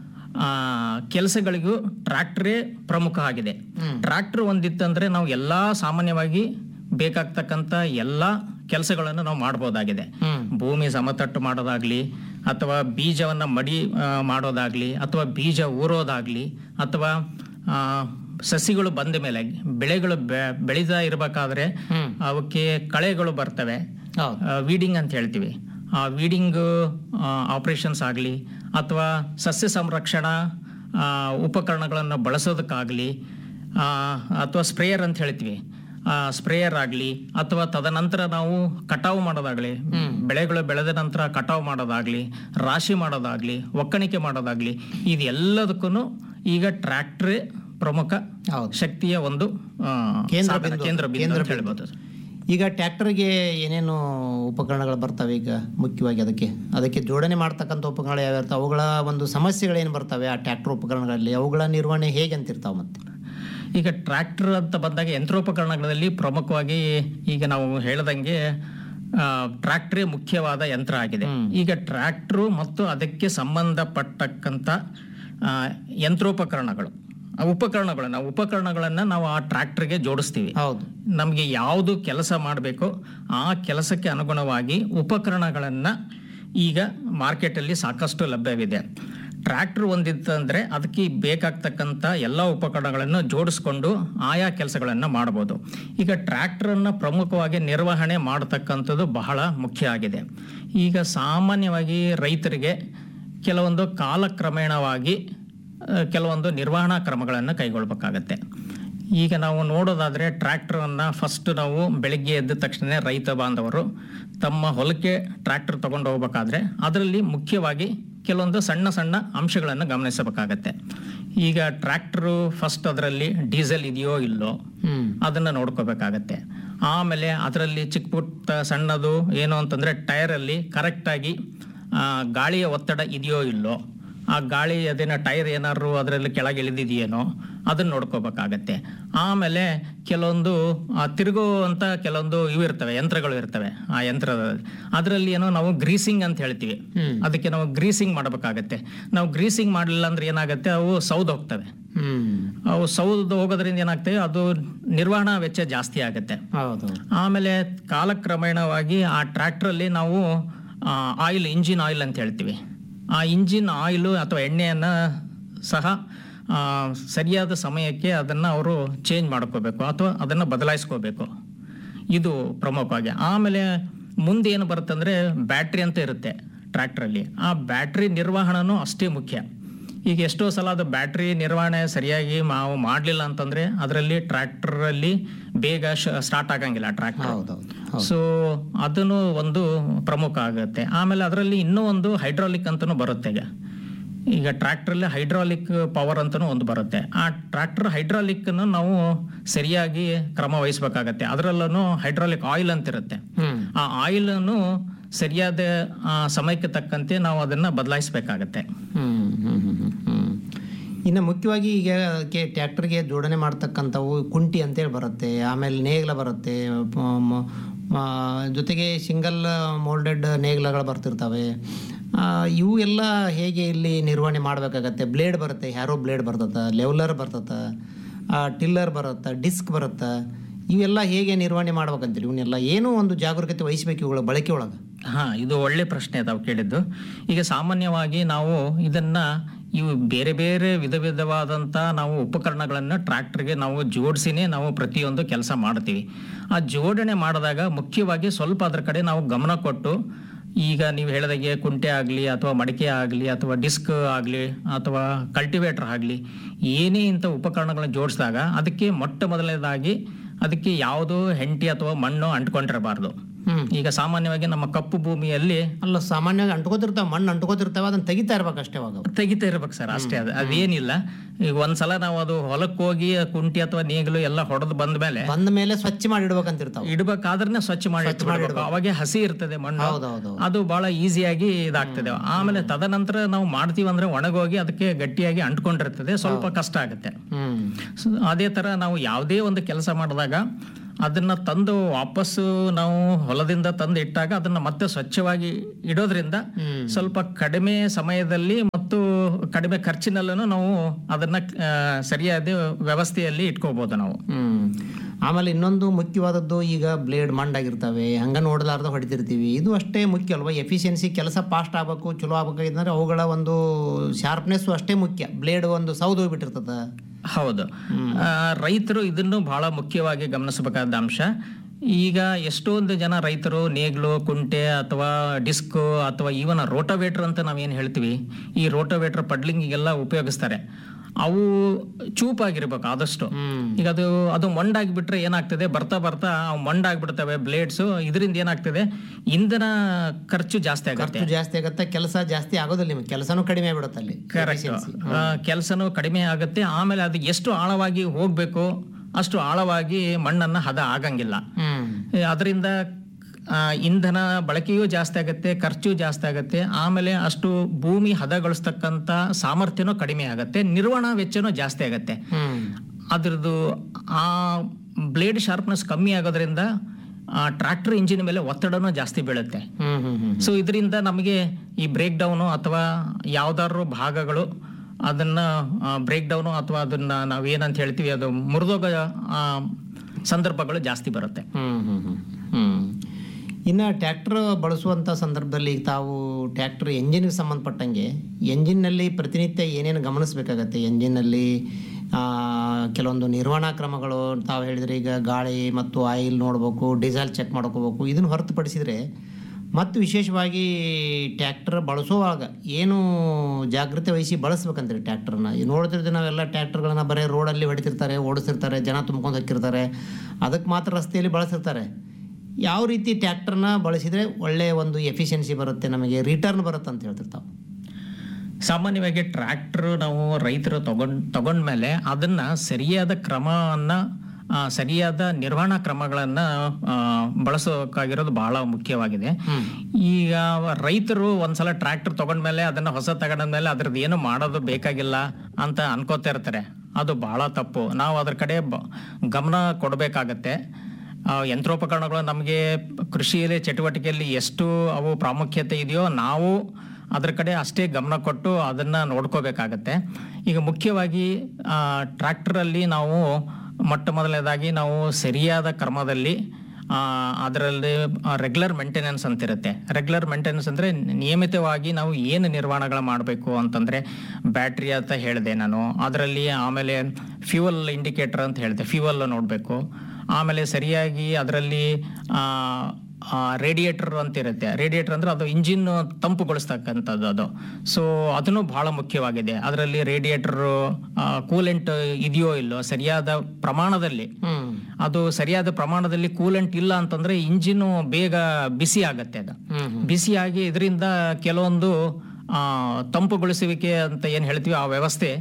ಕೆಲಸಗಳಿಗೂ ಟ್ರ್ಯಾಕ್ಟರೇ ಪ್ರಮುಖ ಆಗಿದೆ. ಟ್ರ್ಯಾಕ್ಟರ್ ಒಂದಿತ್ತಂದ್ರೆ ನಾವು ಎಲ್ಲಾ ಸಾಮಾನ್ಯವಾಗಿ ಬೇಕಾಗ್ತಕ್ಕಂಥ ಎಲ್ಲಾ ಕೆಲಸಗಳನ್ನು ನಾವು ಮಾಡಬಹುದಾಗಿದೆ. ಭೂಮಿ ಸಮತಟ್ಟು ಮಾಡೋದಾಗ್ಲಿ, ಅಥವಾ ಬೀಜವನ್ನ ಮಡಿ ಮಾಡೋದಾಗ್ಲಿ, ಅಥವಾ ಬೀಜ ಊರೋದಾಗ್ಲಿ, ಅಥವಾ ಸಸಿಗಳು ಬಂದ ಮೇಲೆ ಬೆಳೆಗಳು ಬೆಳೀತಾ ಇರಬೇಕಾದ್ರೆ ಅವಕ್ಕೆ ಕಳೆಗಳು ಬರ್ತವೆ, ವೀಡಿಂಗ್ ಅಂತ ಹೇಳ್ತೀವಿ. ಆ ವೀಡಿಂಗ್ ಆಪರೇಷನ್ಸ್ ಆಗಲಿ, ಅಥವಾ ಸಸ್ಯ ಸಂರಕ್ಷಣಾ ಉಪಕರಣಗಳನ್ನು ಬಳಸೋದಕ್ಕಾಗಲಿ, ಅಥವಾ ಸ್ಪ್ರೇಯರ್ ಅಂತ ಹೇಳ್ತೀವಿ, ಸ್ಪ್ರೇಯರ್ ಆಗಲಿ, ಅಥವಾ ತದನಂತರ ನಾವು ಕಟಾವು ಮಾಡೋದಾಗ್ಲಿ, ಬೆಳೆಗಳು ಬೆಳೆದ ನಂತರ ಕಟಾವು ಮಾಡೋದಾಗ್ಲಿ, ರಾಶಿ ಮಾಡೋದಾಗ್ಲಿ, ಒಕ್ಕಣಿಕೆ ಮಾಡೋದಾಗ್ಲಿ, ಇದೆಲ್ಲದಕ್ಕೂ ಈಗ ಟ್ರ್ಯಾಕ್ಟರ್ ಪ್ರಮುಖ ಶಕ್ತಿಯ ಒಂದು ಕೇಂದ್ರ ಬಿಂದು ಅಂತ ಹೇಳ್ಬೋದು. ಈಗ ಟ್ರ್ಯಾಕ್ಟರ್ಗೆ ಏನೇನು ಉಪಕರಣಗಳು ಬರ್ತವೆ? ಈಗ ಮುಖ್ಯವಾಗಿ ಅದಕ್ಕೆ ಜೋಡಣೆ ಮಾಡ್ತಕ್ಕಂಥ ಉಪಕರಣಗಳು ಯಾವ ಇರ್ತವೆ? ಅವುಗಳ ಒಂದು ಸಮಸ್ಯೆಗಳೇನು ಬರ್ತವೆ ಆ ಟ್ರ್ಯಾಕ್ಟರ್ ಉಪಕರಣಗಳಲ್ಲಿ? ಅವುಗಳ ನಿರ್ವಹಣೆ ಹೇಗೆ ಅಂತಿರ್ತಾವೆ? ಮತ್ತೆ ಈಗ ಟ್ರ್ಯಾಕ್ಟರ್ ಅಂತ ಬಂದಾಗ ಯಂತ್ರೋಪಕರಣಗಳಲ್ಲಿ ಪ್ರಮುಖವಾಗಿ ಈಗ ನಾವು ಹೇಳ್ದಂಗೆ ಟ್ರ್ಯಾಕ್ಟರೇ ಮುಖ್ಯವಾದ ಯಂತ್ರ ಆಗಿದೆ. ಈಗ ಟ್ರ್ಯಾಕ್ಟರು ಮತ್ತು ಅದಕ್ಕೆ ಸಂಬಂಧಪಟ್ಟಕ್ಕಂಥ ಯಂತ್ರೋಪಕರಣಗಳು, ಉಪಕರಣಗಳನ್ನ ನಾವು ಆ ಟ್ರ್ಯಾಕ್ಟರ್ಗೆ ಜೋಡಿಸ್ತೀವಿ. ನಮ್ಗೆ ಯಾವುದು ಕೆಲಸ ಮಾಡಬೇಕೋ ಆ ಕೆಲಸಕ್ಕೆ ಅನುಗುಣವಾಗಿ ಉಪಕರಣಗಳನ್ನ ಈಗ ಮಾರ್ಕೆಟ್ ಅಲ್ಲಿ ಸಾಕಷ್ಟು ಲಭ್ಯವಿದೆ. ಟ್ರ್ಯಾಕ್ಟರ್ ಒಂದಿತ್ತಂದ್ರೆ ಅದಕ್ಕೆ ಬೇಕಾಗ್ತಕ್ಕಂಥ ಎಲ್ಲ ಉಪಕರಣಗಳನ್ನು ಜೋಡಿಸ್ಕೊಂಡು ಆಯಾ ಕೆಲಸಗಳನ್ನು ಮಾಡಬಹುದು. ಈಗ ಟ್ರ್ಯಾಕ್ಟರ್ ಅನ್ನ ಪ್ರಮುಖವಾಗಿ ನಿರ್ವಹಣೆ ಮಾಡತಕ್ಕಂಥದ್ದು ಬಹಳ ಮುಖ್ಯ ಆಗಿದೆ. ಈಗ ಸಾಮಾನ್ಯವಾಗಿ ರೈತರಿಗೆ ಕೆಲವೊಂದು ಕಾಲಕ್ರಮೇಣವಾಗಿ ಕೆಲವೊಂದು ನಿರ್ವಹಣಾ ಕ್ರಮಗಳನ್ನು ಕೈಗೊಳ್ಳಬೇಕಾಗತ್ತೆ. ಈಗ ನಾವು ನೋಡೋದಾದ್ರೆ ಟ್ರ್ಯಾಕ್ಟರ್ ಅನ್ನ ಫಸ್ಟ್ ನಾವು ಬೆಳಿಗ್ಗೆ ಎದ್ದ ತಕ್ಷಣ ರೈತ ಬಾಂಧವರು ತಮ್ಮ ಹೊಲಕ್ಕೆ ಟ್ರ್ಯಾಕ್ಟರ್ ತಗೊಂಡು ಹೋಗ್ಬೇಕಾದ್ರೆ ಅದರಲ್ಲಿ ಮುಖ್ಯವಾಗಿ ಕೆಲವೊಂದು ಸಣ್ಣ ಸಣ್ಣ ಅಂಶಗಳನ್ನು ಗಮನಿಸಬೇಕಾಗತ್ತೆ. ಈಗ ಟ್ರ್ಯಾಕ್ಟರ್ ಫಸ್ಟ್ ಅದರಲ್ಲಿ ಡೀಸೆಲ್ ಇದೆಯೋ ಇಲ್ಲೋ ಅದನ್ನ ನೋಡ್ಕೋಬೇಕಾಗತ್ತೆ. ಆಮೇಲೆ ಅದರಲ್ಲಿ ಚಿಕ್ಕ ಪುಟ್ಟ ಸಣ್ಣದು ಏನು ಅಂತಂದ್ರೆ ಟೈರ್ ಅಲ್ಲಿ ಕರೆಕ್ಟ್ ಆಗಿ ಗಾಳಿಯ ಒತ್ತಡ ಇದೆಯೋ ಇಲ್ಲೋ, ಆ ಗಾಳಿ ಅದೇನೋ ಟೈರ್ ಏನಾದ್ರು ಅದರಲ್ಲಿ ಕೆಳಗೆ ಇಳಿದಿದೆಯೇನೋ ಅದನ್ನ ನೋಡ್ಕೋಬೇಕಾಗತ್ತೆ. ಆಮೇಲೆ ಕೆಲವೊಂದು ತಿರುಗುವಂತ ಕೆಲವೊಂದು ಇರ್ತವೆ, ಯಂತ್ರಗಳು ಇರ್ತವೆ. ಆ ಯಂತ್ರದ ಅದರಲ್ಲಿ ಏನೋ ನಾವು ಗ್ರೀಸಿಂಗ್ ಅಂತ ಹೇಳ್ತೀವಿ, ಅದಕ್ಕೆ ನಾವು ಗ್ರೀಸಿಂಗ್ ಮಾಡಬೇಕಾಗತ್ತೆ. ನಾವು ಗ್ರೀಸಿಂಗ್ ಮಾಡಲಿಲ್ಲ ಅಂದ್ರೆ ಏನಾಗುತ್ತೆ, ಅವು ಸೌದು ಹೋಗ್ತವೆ. ಅವು ಸೌದು ಹೋಗೋದ್ರಿಂದ ಏನಾಗ್ತವೆ, ಅದು ನಿರ್ವಹಣಾ ವೆಚ್ಚ ಜಾಸ್ತಿ ಆಗುತ್ತೆ. ಆಮೇಲೆ ಕಾಲಕ್ರಮೇಣವಾಗಿ ಆ ಟ್ರ್ಯಾಕ್ಟರ್ ಅಲ್ಲಿ ನಾವು ಆಯಿಲ್, ಇಂಜಿನ್ ಆಯಿಲ್ ಅಂತ ಹೇಳ್ತೀವಿ, ಆ ಇಂಜಿನ್ ಆಯಿಲು ಅಥವಾ ಎಣ್ಣೆಯನ್ನ ಸಹ ಸರಿಯಾದ ಸಮಯಕ್ಕೆ ಅದನ್ನ ಅವರು ಚೇಂಜ್ ಮಾಡ್ಕೋಬೇಕು ಅಥವಾ ಅದನ್ನ ಬದಲಾಯಿಸ್ಕೋಬೇಕು. ಇದು ಪ್ರಮುಖವಾಗಿ. ಆಮೇಲೆ ಮುಂದೆ ಏನು ಬರುತ್ತೆ ಅಂದ್ರೆ ಬ್ಯಾಟ್ರಿ ಅಂತ ಇರುತ್ತೆ ಟ್ರ್ಯಾಕ್ಟರಲ್ಲಿ. ಆ ಬ್ಯಾಟ್ರಿ ನಿರ್ವಹಣೆನೂ ಅಷ್ಟೇ ಮುಖ್ಯ. ಈಗ ಎಷ್ಟೋ ಸಲ ಅದು ಬ್ಯಾಟ್ರಿ ನಿರ್ವಹಣೆ ಸರಿಯಾಗಿ ನಾವು ಮಾಡಲಿಲ್ಲ ಅಂತಂದ್ರೆ ಅದರಲ್ಲಿ ಟ್ರ್ಯಾಕ್ಟರ್ ಅಲ್ಲಿ ಬೇಗ ಸ್ಟಾರ್ಟ್ ಆಗಂಗಿಲ್ಲ ಟ್ರ್ಯಾಕ್ಟರ್. ಸೊ ಅದನ್ನು ಒಂದು ಪ್ರಮುಖ ಆಗುತ್ತೆ. ಆಮೇಲೆ ಅದರಲ್ಲಿ ಇನ್ನೂ ಒಂದು ಹೈಡ್ರಾಲಿಕ್ ಅಂತಾನು ಬರುತ್ತೆ. ಈಗ ಟ್ರ್ಯಾಕ್ಟರ್ ಅಲ್ಲಿ ಹೈಡ್ರಾಲಿಕ್ ಪವರ್ ಅಂತಾನು ಒಂದು ಬರುತ್ತೆ. ಆ ಟ್ರ್ಯಾಕ್ಟರ್ ಹೈಡ್ರಾಲಿಕ್ ನಾವು ಸರಿಯಾಗಿ ಕ್ರಮ ವಹಿಸಬೇಕಾಗತ್ತೆ. ಅದರಲ್ಲೂ ಹೈಡ್ರಾಲಿಕ್ ಆಯಿಲ್ ಅಂತ ಇರುತ್ತೆ. ಆ ಆಯಿಲ್ ಅನ್ನು ಸರಿಯಾದ ಸಮಯಕ್ಕೆ ತಕ್ಕಂತೆ ನಾವು ಅದನ್ನ ಬದಲಾಯಿಸಬೇಕಾಗತ್ತೆ. ಇನ್ನು ಮುಖ್ಯವಾಗಿ ಈಗ ಟ್ಯಾಕ್ಟರ್ಗೆ ಜೋಡಣೆ ಮಾಡ್ತಕ್ಕಂಥವು ಕುಂಟಿ ಅಂತೇಳಿ ಬರುತ್ತೆ, ಆಮೇಲೆ ನೇಗಿಲ ಬರುತ್ತೆ, ಜೊತೆಗೆ ಸಿಂಗಲ್ ಮೋಲ್ಡೆಡ್ ನೇಗಿಲಗಳು ಬರ್ತಿರ್ತವೆ. ಇವು ಎಲ್ಲ ಹೇಗೆ ಇಲ್ಲಿ ನಿರ್ವಹಣೆ ಮಾಡಬೇಕಾಗತ್ತೆ? ಬ್ಲೇಡ್ ಬರುತ್ತೆ, ಹ್ಯಾರೋ ಬ್ಲೇಡ್ ಬರ್ತದೆ, ಲೆವ್ಲರ್ ಬರ್ತದೆ, ಟಿಲ್ಲರ್ ಬರುತ್ತೆ, ಡಿಸ್ಕ್ ಬರುತ್ತೆ. ಇವೆಲ್ಲ ಹೇಗೆ ನಿರ್ವಹಣೆ ಮಾಡ್ಬೇಕಂತೀರಿ? ಇವನ್ನೆಲ್ಲ ಏನೋ ಒಂದು ಜಾಗರೂಕತೆ ವಹಿಸ್ಬೇಕು ಇವುಗಳ ಬಳಕೆ ಒಳಗೆ. ಇದು ಒಳ್ಳೆ ಪ್ರಶ್ನೆ ತಾವು ಕೇಳಿದ್ದು. ಈಗ ಸಾಮಾನ್ಯವಾಗಿ ನಾವು ಇದನ್ನ ಇವು ಬೇರೆ ಬೇರೆ ವಿಧವಾದಂಥ ನಾವು ಉಪಕರಣಗಳನ್ನು ಟ್ರ್ಯಾಕ್ಟರ್ಗೆ ನಾವು ಜೋಡಿಸಿನೇ ನಾವು ಪ್ರತಿಯೊಂದು ಕೆಲಸ ಮಾಡ್ತೀವಿ. ಆ ಜೋಡಣೆ ಮಾಡಿದಾಗ ಮುಖ್ಯವಾಗಿ ಸ್ವಲ್ಪ ಅದರ ಕಡೆ ನಾವು ಗಮನ ಕೊಟ್ಟು, ಈಗ ನೀವು ಹೇಳಿದಾಗೆ ಕುಂಟೆ ಆಗಲಿ ಅಥವಾ ಮಡಿಕೆ ಆಗಲಿ ಅಥವಾ ಡಿಸ್ಕ್ ಆಗಲಿ ಅಥವಾ ಕಲ್ಟಿವೇಟರ್ ಆಗಲಿ, ಏನೇ ಇಂಥ ಉಪಕರಣಗಳನ್ನ ಜೋಡಿಸಿದಾಗ ಅದಕ್ಕೆ ಮೊಟ್ಟ ಮೊದಲನೇದಾಗಿ ಅದಕ್ಕೆ ಯಾವುದು ಹೆಂಟಿ ಅಥವಾ ಮಣ್ಣು ಅಂಟ್ಕೊಂಡಿರಬಾರ್ದು. ಈಗ ಸಾಮಾನ್ಯವಾಗಿ ನಮ್ಮ ಕಪ್ಪು ಭೂಮಿಯಲ್ಲಿ ಸಾಮಾನ್ಯವಾಗಿ ಅಂಟ್ಕೋತಿರ್ತಾವೆ, ಮಣ್ಣು ಅಂಟ್ಕೋತಿರ್ತಾವೆ, ಅದನ್ನ ತೆಗಿತಾ ಇರ್ಬೇಕು ಅಷ್ಟೇ, ತೆಗಿತಾ ಇರ್ಬೇಕು ಸರ್, ಅಷ್ಟೇ. ಅದೇನಿಲ್ಲ, ಈಗ ಒಂದ್ಸಲ ನಾವು ಅದು ಹೊಲಕ್ಕೆ ಹೋಗಿ ಕುಂಟಿ ಅಥವಾ ನೇಗಿಲು ಎಲ್ಲ ಹೊಡೆದು ಬಂದ ಮೇಲೆ ಸ್ವಚ್ಛ ಮಾಡಿ ಇಡ್ಬೇಕಂತಿರ್ತಾವೆ. ಇಡ್ಬೇಕಾದ್ರೆ ಸ್ವಚ್ಛ ಮಾಡಿ ಅವಾಗೆ ಹಸಿ ಇರ್ತದೆ ಮಣ್ಣು, ಅದು ಬಹಳ ಈಸಿಯಾಗಿ ಇದಾಗ್ತದೆ. ಆಮೇಲೆ ತದನಂತರ ನಾವು ಮಾಡ್ತೀವಿ ಅಂದ್ರೆ ಒಣಗೋಗಿ ಅದಕ್ಕೆ ಗಟ್ಟಿಯಾಗಿ ಅಂಟ್ಕೊಂಡಿರ್ತದೆ, ಸ್ವಲ್ಪ ಕಷ್ಟ ಆಗುತ್ತೆ. ಅದೇ ತರ ನಾವು ಯಾವುದೇ ಒಂದು ಕೆಲಸ ಮಾಡಿದಾಗ ಅದನ್ನ ತಂದು ವಾಪಸ್ಸು ನಾವು ಹೊಲದಿಂದ ತಂದು ಇಟ್ಟಾಗ ಅದನ್ನ ಮತ್ತೆ ಸ್ವಚ್ಛವಾಗಿ ಇಡೋದ್ರಿಂದ ಸ್ವಲ್ಪ ಕಡಿಮೆ ಸಮಯದಲ್ಲಿ ಮತ್ತು ಕಡಿಮೆ ಖರ್ಚಿನಲ್ಲೂ ನಾವು ಅದನ್ನ ಸರಿಯಾದ ವ್ಯವಸ್ಥೆಯಲ್ಲಿ ಇಟ್ಕೋಬಹುದು ನಾವು. ಆಮೇಲೆ ಇನ್ನೊಂದು ಮುಖ್ಯವಾದದ್ದು, ಈಗ ಬ್ಲೇಡ್ ಮಂಡಾಗಿರ್ತವೆ, ಹಂಗ ನೋಡಲಾರ್ದ ಹೊಡಿತಿರ್ತೀವಿ. ಇದು ಅಷ್ಟೇ ಮುಖ್ಯ ಅಲ್ವಾ? ಎಫಿಷಿಯನ್ಸಿ, ಕೆಲಸ ಫಾಸ್ಟ್ ಆಗ್ಬೇಕು, ಚಲೋ ಆಗ್ಬೇಕಂದ್ರೆ ಅವುಗಳ ಒಂದು ಶಾರ್ಪ್ನೆಸ್ ಅಷ್ಟೇ ಮುಖ್ಯ. ಬ್ಲೇಡ್ ಒಂದು ಸೌದು ಹೋಗ್ಬಿಟ್ಟಿರ್ತದ. ಹೌದು, ರೈತರು ಇದನ್ನು ಬಹಳ ಮುಖ್ಯವಾಗಿ ಗಮನಿಸಬೇಕಾದ ಅಂಶ. ಈಗ ಎಷ್ಟೊಂದು ಜನ ರೈತರು ನೇಗ್ಲು, ಕುಂಟೆ ಅಥವಾ ಡಿಸ್ಕ್ ಅಥವಾ ಈವನ್ ರೋಟೋವೇಟರ್ ಅಂತ ನಾವೇನು ಹೇಳ್ತೀವಿ, ಈ ರೋಟೋವೇಟರ್ ಪಡ್ಲಿಂಗಿಗೆಲ್ಲ ಉಪಯೋಗಿಸ್ತಾರೆ. ಅವು ಚೂಪಾಗಿರ್ಬೇಕು ಆದಷ್ಟು. ಈಗ ಅದು ಮಂಡಾಗಿಬಿಟ್ರೆ ಏನಾಗ್ತದೆ, ಬರ್ತಾ ಬರ್ತಾ ಮಂಡಾಗ್ಬಿಡ್ತವೆ ಬ್ಲೇಡ್ಸ್. ಇದರಿಂದ ಏನಾಗ್ತದೆ, ಇಂಧನ ಖರ್ಚು ಜಾಸ್ತಿ ಆಗುತ್ತೆ, ಕೆಲಸ ಜಾಸ್ತಿ ಆಗೋದಿಲ್ಲ, ನಿಮಗೆ ಕೆಲಸನೂ ಕಡಿಮೆ ಆಗ್ಬಿಡುತ್ತೆ ಅಲ್ಲಿ. ಕೆಲಸನೂ ಕಡಿಮೆ ಆಗುತ್ತೆ. ಆಮೇಲೆ ಅದು ಎಷ್ಟು ಆಳವಾಗಿ ಹೋಗ್ಬೇಕು ಅಷ್ಟು ಆಳವಾಗಿ ಮಣ್ಣನ್ನ ಹದ ಆಗಂಗಿಲ್ಲ. ಅದರಿಂದ ಇಂಧನ ಬಳಕೆಯೂ ಜಾಸ್ತಿ ಆಗುತ್ತೆ, ಖರ್ಚು ಜಾಸ್ತಿ ಆಗುತ್ತೆ. ಆಮೇಲೆ ಅಷ್ಟು ಭೂಮಿ ಹದಗೊಳಿಸ್ತಕ್ಕಂಥ ಸಾಮರ್ಥ್ಯನೂ ಕಡಿಮೆ ಆಗುತ್ತೆ, ನಿರ್ವಹಣಾ ವೆಚ್ಚನೂ ಜಾಸ್ತಿ ಆಗುತ್ತೆ. ಅದ್ರದ್ದು ಆ ಬ್ಲೇಡ್ ಶಾರ್ಪ್ನೆಸ್ ಕಮ್ಮಿ ಆಗೋದ್ರಿಂದ ಟ್ರ್ಯಾಕ್ಟರ್ ಇಂಜಿನ್ ಮೇಲೆ ಒತ್ತಡನೂ ಜಾಸ್ತಿ ಬೀಳುತ್ತೆ. ಸೊ ಇದರಿಂದ ನಮಗೆ ಈ ಬ್ರೇಕ್ ಡೌನು ಅಥವಾ ಯಾವ್ದಾದ್ರು ಭಾಗಗಳು ಅದನ್ನ ಬ್ರೇಕ್ ಡೌನು ಅಥವಾ ಅದನ್ನ ನಾವೇನಂತ ಹೇಳ್ತೀವಿ ಅದು ಮುರಿದೋಗ ಸಂದರ್ಭಗಳು ಜಾಸ್ತಿ ಬರುತ್ತೆ. ಇನ್ನು ಟ್ಯಾಕ್ಟರ್ ಬಳಸುವಂಥ ಸಂದರ್ಭದಲ್ಲಿ ತಾವು ಟ್ಯಾಕ್ಟರ್ ಎಂಜಿನ್ಗೆ ಸಂಬಂಧಪಟ್ಟಂಗೆ ಎಂಜಿನ್ನಲ್ಲಿ ಪ್ರತಿನಿತ್ಯ ಏನೇನು ಗಮನಿಸಬೇಕಾಗತ್ತೆ? ಎಂಜಿನ್ನಲ್ಲಿ ಕೆಲವೊಂದು ನಿರ್ವಹಣಾ ಕ್ರಮಗಳು ತಾವು ಹೇಳಿದ್ರೆ, ಈಗ ಗಾಳಿ ಮತ್ತು ಆಯಿಲ್ ನೋಡ್ಬೇಕು, ಡೀಸೆಲ್ ಚೆಕ್ ಮಾಡ್ಕೋಬೇಕು. ಇದನ್ನು ಹೊರತುಪಡಿಸಿದರೆ ಮತ್ತು ವಿಶೇಷವಾಗಿ ಟ್ಯಾಕ್ಟರ್ ಬಳಸುವಾಗ ಏನು ಜಾಗೃತಿ ವಹಿಸಿ ಬಳಸ್ಬೇಕಂತೀರಿ ಟ್ಯಾಕ್ಟರ್ನ? ನೋಡ್ತಿರ್ತೀವಿ ನಾವೆಲ್ಲ ಟ್ಯಾಕ್ಟರ್ಗಳನ್ನ ಬರೀ ರೋಡಲ್ಲಿ ಹೊಡಿತಿರ್ತಾರೆ, ಓಡಿಸಿರ್ತಾರೆ, ಜನ ತುಂಬ್ಕೊಂಡು ಹೋಗಿರ್ತಾರೆ, ಅದಕ್ಕೆ ಮಾತ್ರ ರಸ್ತೆಯಲ್ಲಿ ಬಳಸಿರ್ತಾರೆ. ಯಾವ ರೀತಿ ಟ್ಯಾಕ್ಟರ್ನ ಬಳಸಿದರೆ ಒಳ್ಳೆಯ ಒಂದು ಎಫಿಷಿಯನ್ಸಿ ಬರುತ್ತೆ, ನಮಗೆ ರಿಟರ್ನ್ ಬರುತ್ತೆ ಅಂತ ಹೇಳ್ತಿರ್ತಾವೆ? ಸಾಮಾನ್ಯವಾಗಿ ಟ್ರ್ಯಾಕ್ಟರ್ ನಾವು ರೈತರು ತಗೊಂಡ್ಮೇಲೆ ಅದನ್ನ ಸರಿಯಾದ ಕ್ರಮವನ್ನು, ಸರಿಯಾದ ನಿರ್ವಹಣಾ ಕ್ರಮಗಳನ್ನ ಬಳಸೋಕ್ಕಾಗಿರೋದು ಬಹಳ ಮುಖ್ಯವಾಗಿದೆ. ಈಗ ರೈತರು ಒಂದ್ಸಲ ಟ್ರ್ಯಾಕ್ಟರ್ ತಗೊಂಡ್ಮೇಲೆ ಅದನ್ನ ಹೊಸ ತಗೊಂಡ್ಮೇಲೆ ಅದ್ರದ್ದು ಏನು ಮಾಡೋದು ಬೇಕಾಗಿಲ್ಲ ಅಂತ ಅನ್ಕೋತಾ ಇರ್ತಾರೆ. ಅದು ಬಹಳ ತಪ್ಪು. ನಾವು ಅದ್ರ ಕಡೆ ಗಮನ ಕೊಡಬೇಕಾಗತ್ತೆ. ಯಂತ್ರೋಪಕರಣಗಳು ನಮಗೆ ಕೃಷಿಯಲ್ಲಿ ಚಟುವಟಿಕೆಯಲ್ಲಿ ಎಷ್ಟು ಅವು ಪ್ರಾಮುಖ್ಯತೆ ಇದೆಯೋ ನಾವು ಅದ್ರ ಕಡೆ ಅಷ್ಟೇ ಗಮನ ಕೊಟ್ಟು ಅದನ್ನ ನೋಡ್ಕೋಬೇಕಾಗತ್ತೆ. ಈಗ ಮುಖ್ಯವಾಗಿ ಟ್ರ್ಯಾಕ್ಟರಲ್ಲಿ ನಾವು ಮೊಟ್ಟ ಮೊದಲನೇದಾಗಿ ನಾವು ಸರಿಯಾದ ಕ್ರಮದಲ್ಲಿ ಅದರಲ್ಲಿ ರೆಗ್ಯುಲರ್ ಮೇಂಟೆನೆನ್ಸ್ ಅಂತಿರುತ್ತೆ. ರೆಗ್ಯುಲರ್ ಮೇಂಟೆನೆನ್ಸ್ ಅಂದರೆ ನಿಯಮಿತವಾಗಿ ನಾವು ಏನು ನಿರ್ವಹಣೆಗಳು ಮಾಡಬೇಕು ಅಂತಂದರೆ, ಬ್ಯಾಟ್ರಿ ಅಂತ ಹೇಳಿದೆ ನಾನು, ಅದರಲ್ಲಿ ಆಮೇಲೆ ಫ್ಯೂಯಲ್ ಇಂಡಿಕೇಟರ್ ಅಂತ ಹೇಳಿದೆ, ಫ್ಯೂಯಲ್ ನೋಡಬೇಕು. ಆಮೇಲೆ ಸರಿಯಾಗಿ ಅದರಲ್ಲಿ ರೇಡಿಯೇಟರ್ ಅಂತ ಇರುತ್ತೆ. ರೇಡಿಯೇಟರ್ ಅಂದ್ರೆ ಅದು ಇಂಜಿನ್ ತಂಪುಗೊಳಿಸ್ತಕ್ಕಂಥದ್ದು ಅದು. ಸೊ ಅದನ್ನು ಬಹಳ ಮುಖ್ಯವಾಗಿದೆ. ಅದರಲ್ಲಿ ರೇಡಿಯೇಟರ್ ಕೂಲೆಂಟ್ ಇದೆಯೋ ಇಲ್ಲೋ ಸರಿಯಾದ ಪ್ರಮಾಣದಲ್ಲಿ, ಅದು ಸರಿಯಾದ ಪ್ರಮಾಣದಲ್ಲಿ ಕೂಲೆಂಟ್ ಇಲ್ಲ ಅಂತಂದ್ರೆ ಇಂಜಿನ್ ಬೇಗ ಬಿಸಿ ಆಗತ್ತೆ. ಅದು ಬಿಸಿಯಾಗಿ ಇದರಿಂದ ಕೆಲವೊಂದು ತಂಪುಗೊಳಿಸುವಿಕೆ ಅಂತ ಏನ್ ಹೇಳ್ತೀವಿ ಆ ವ್ಯವಸ್ಥೆ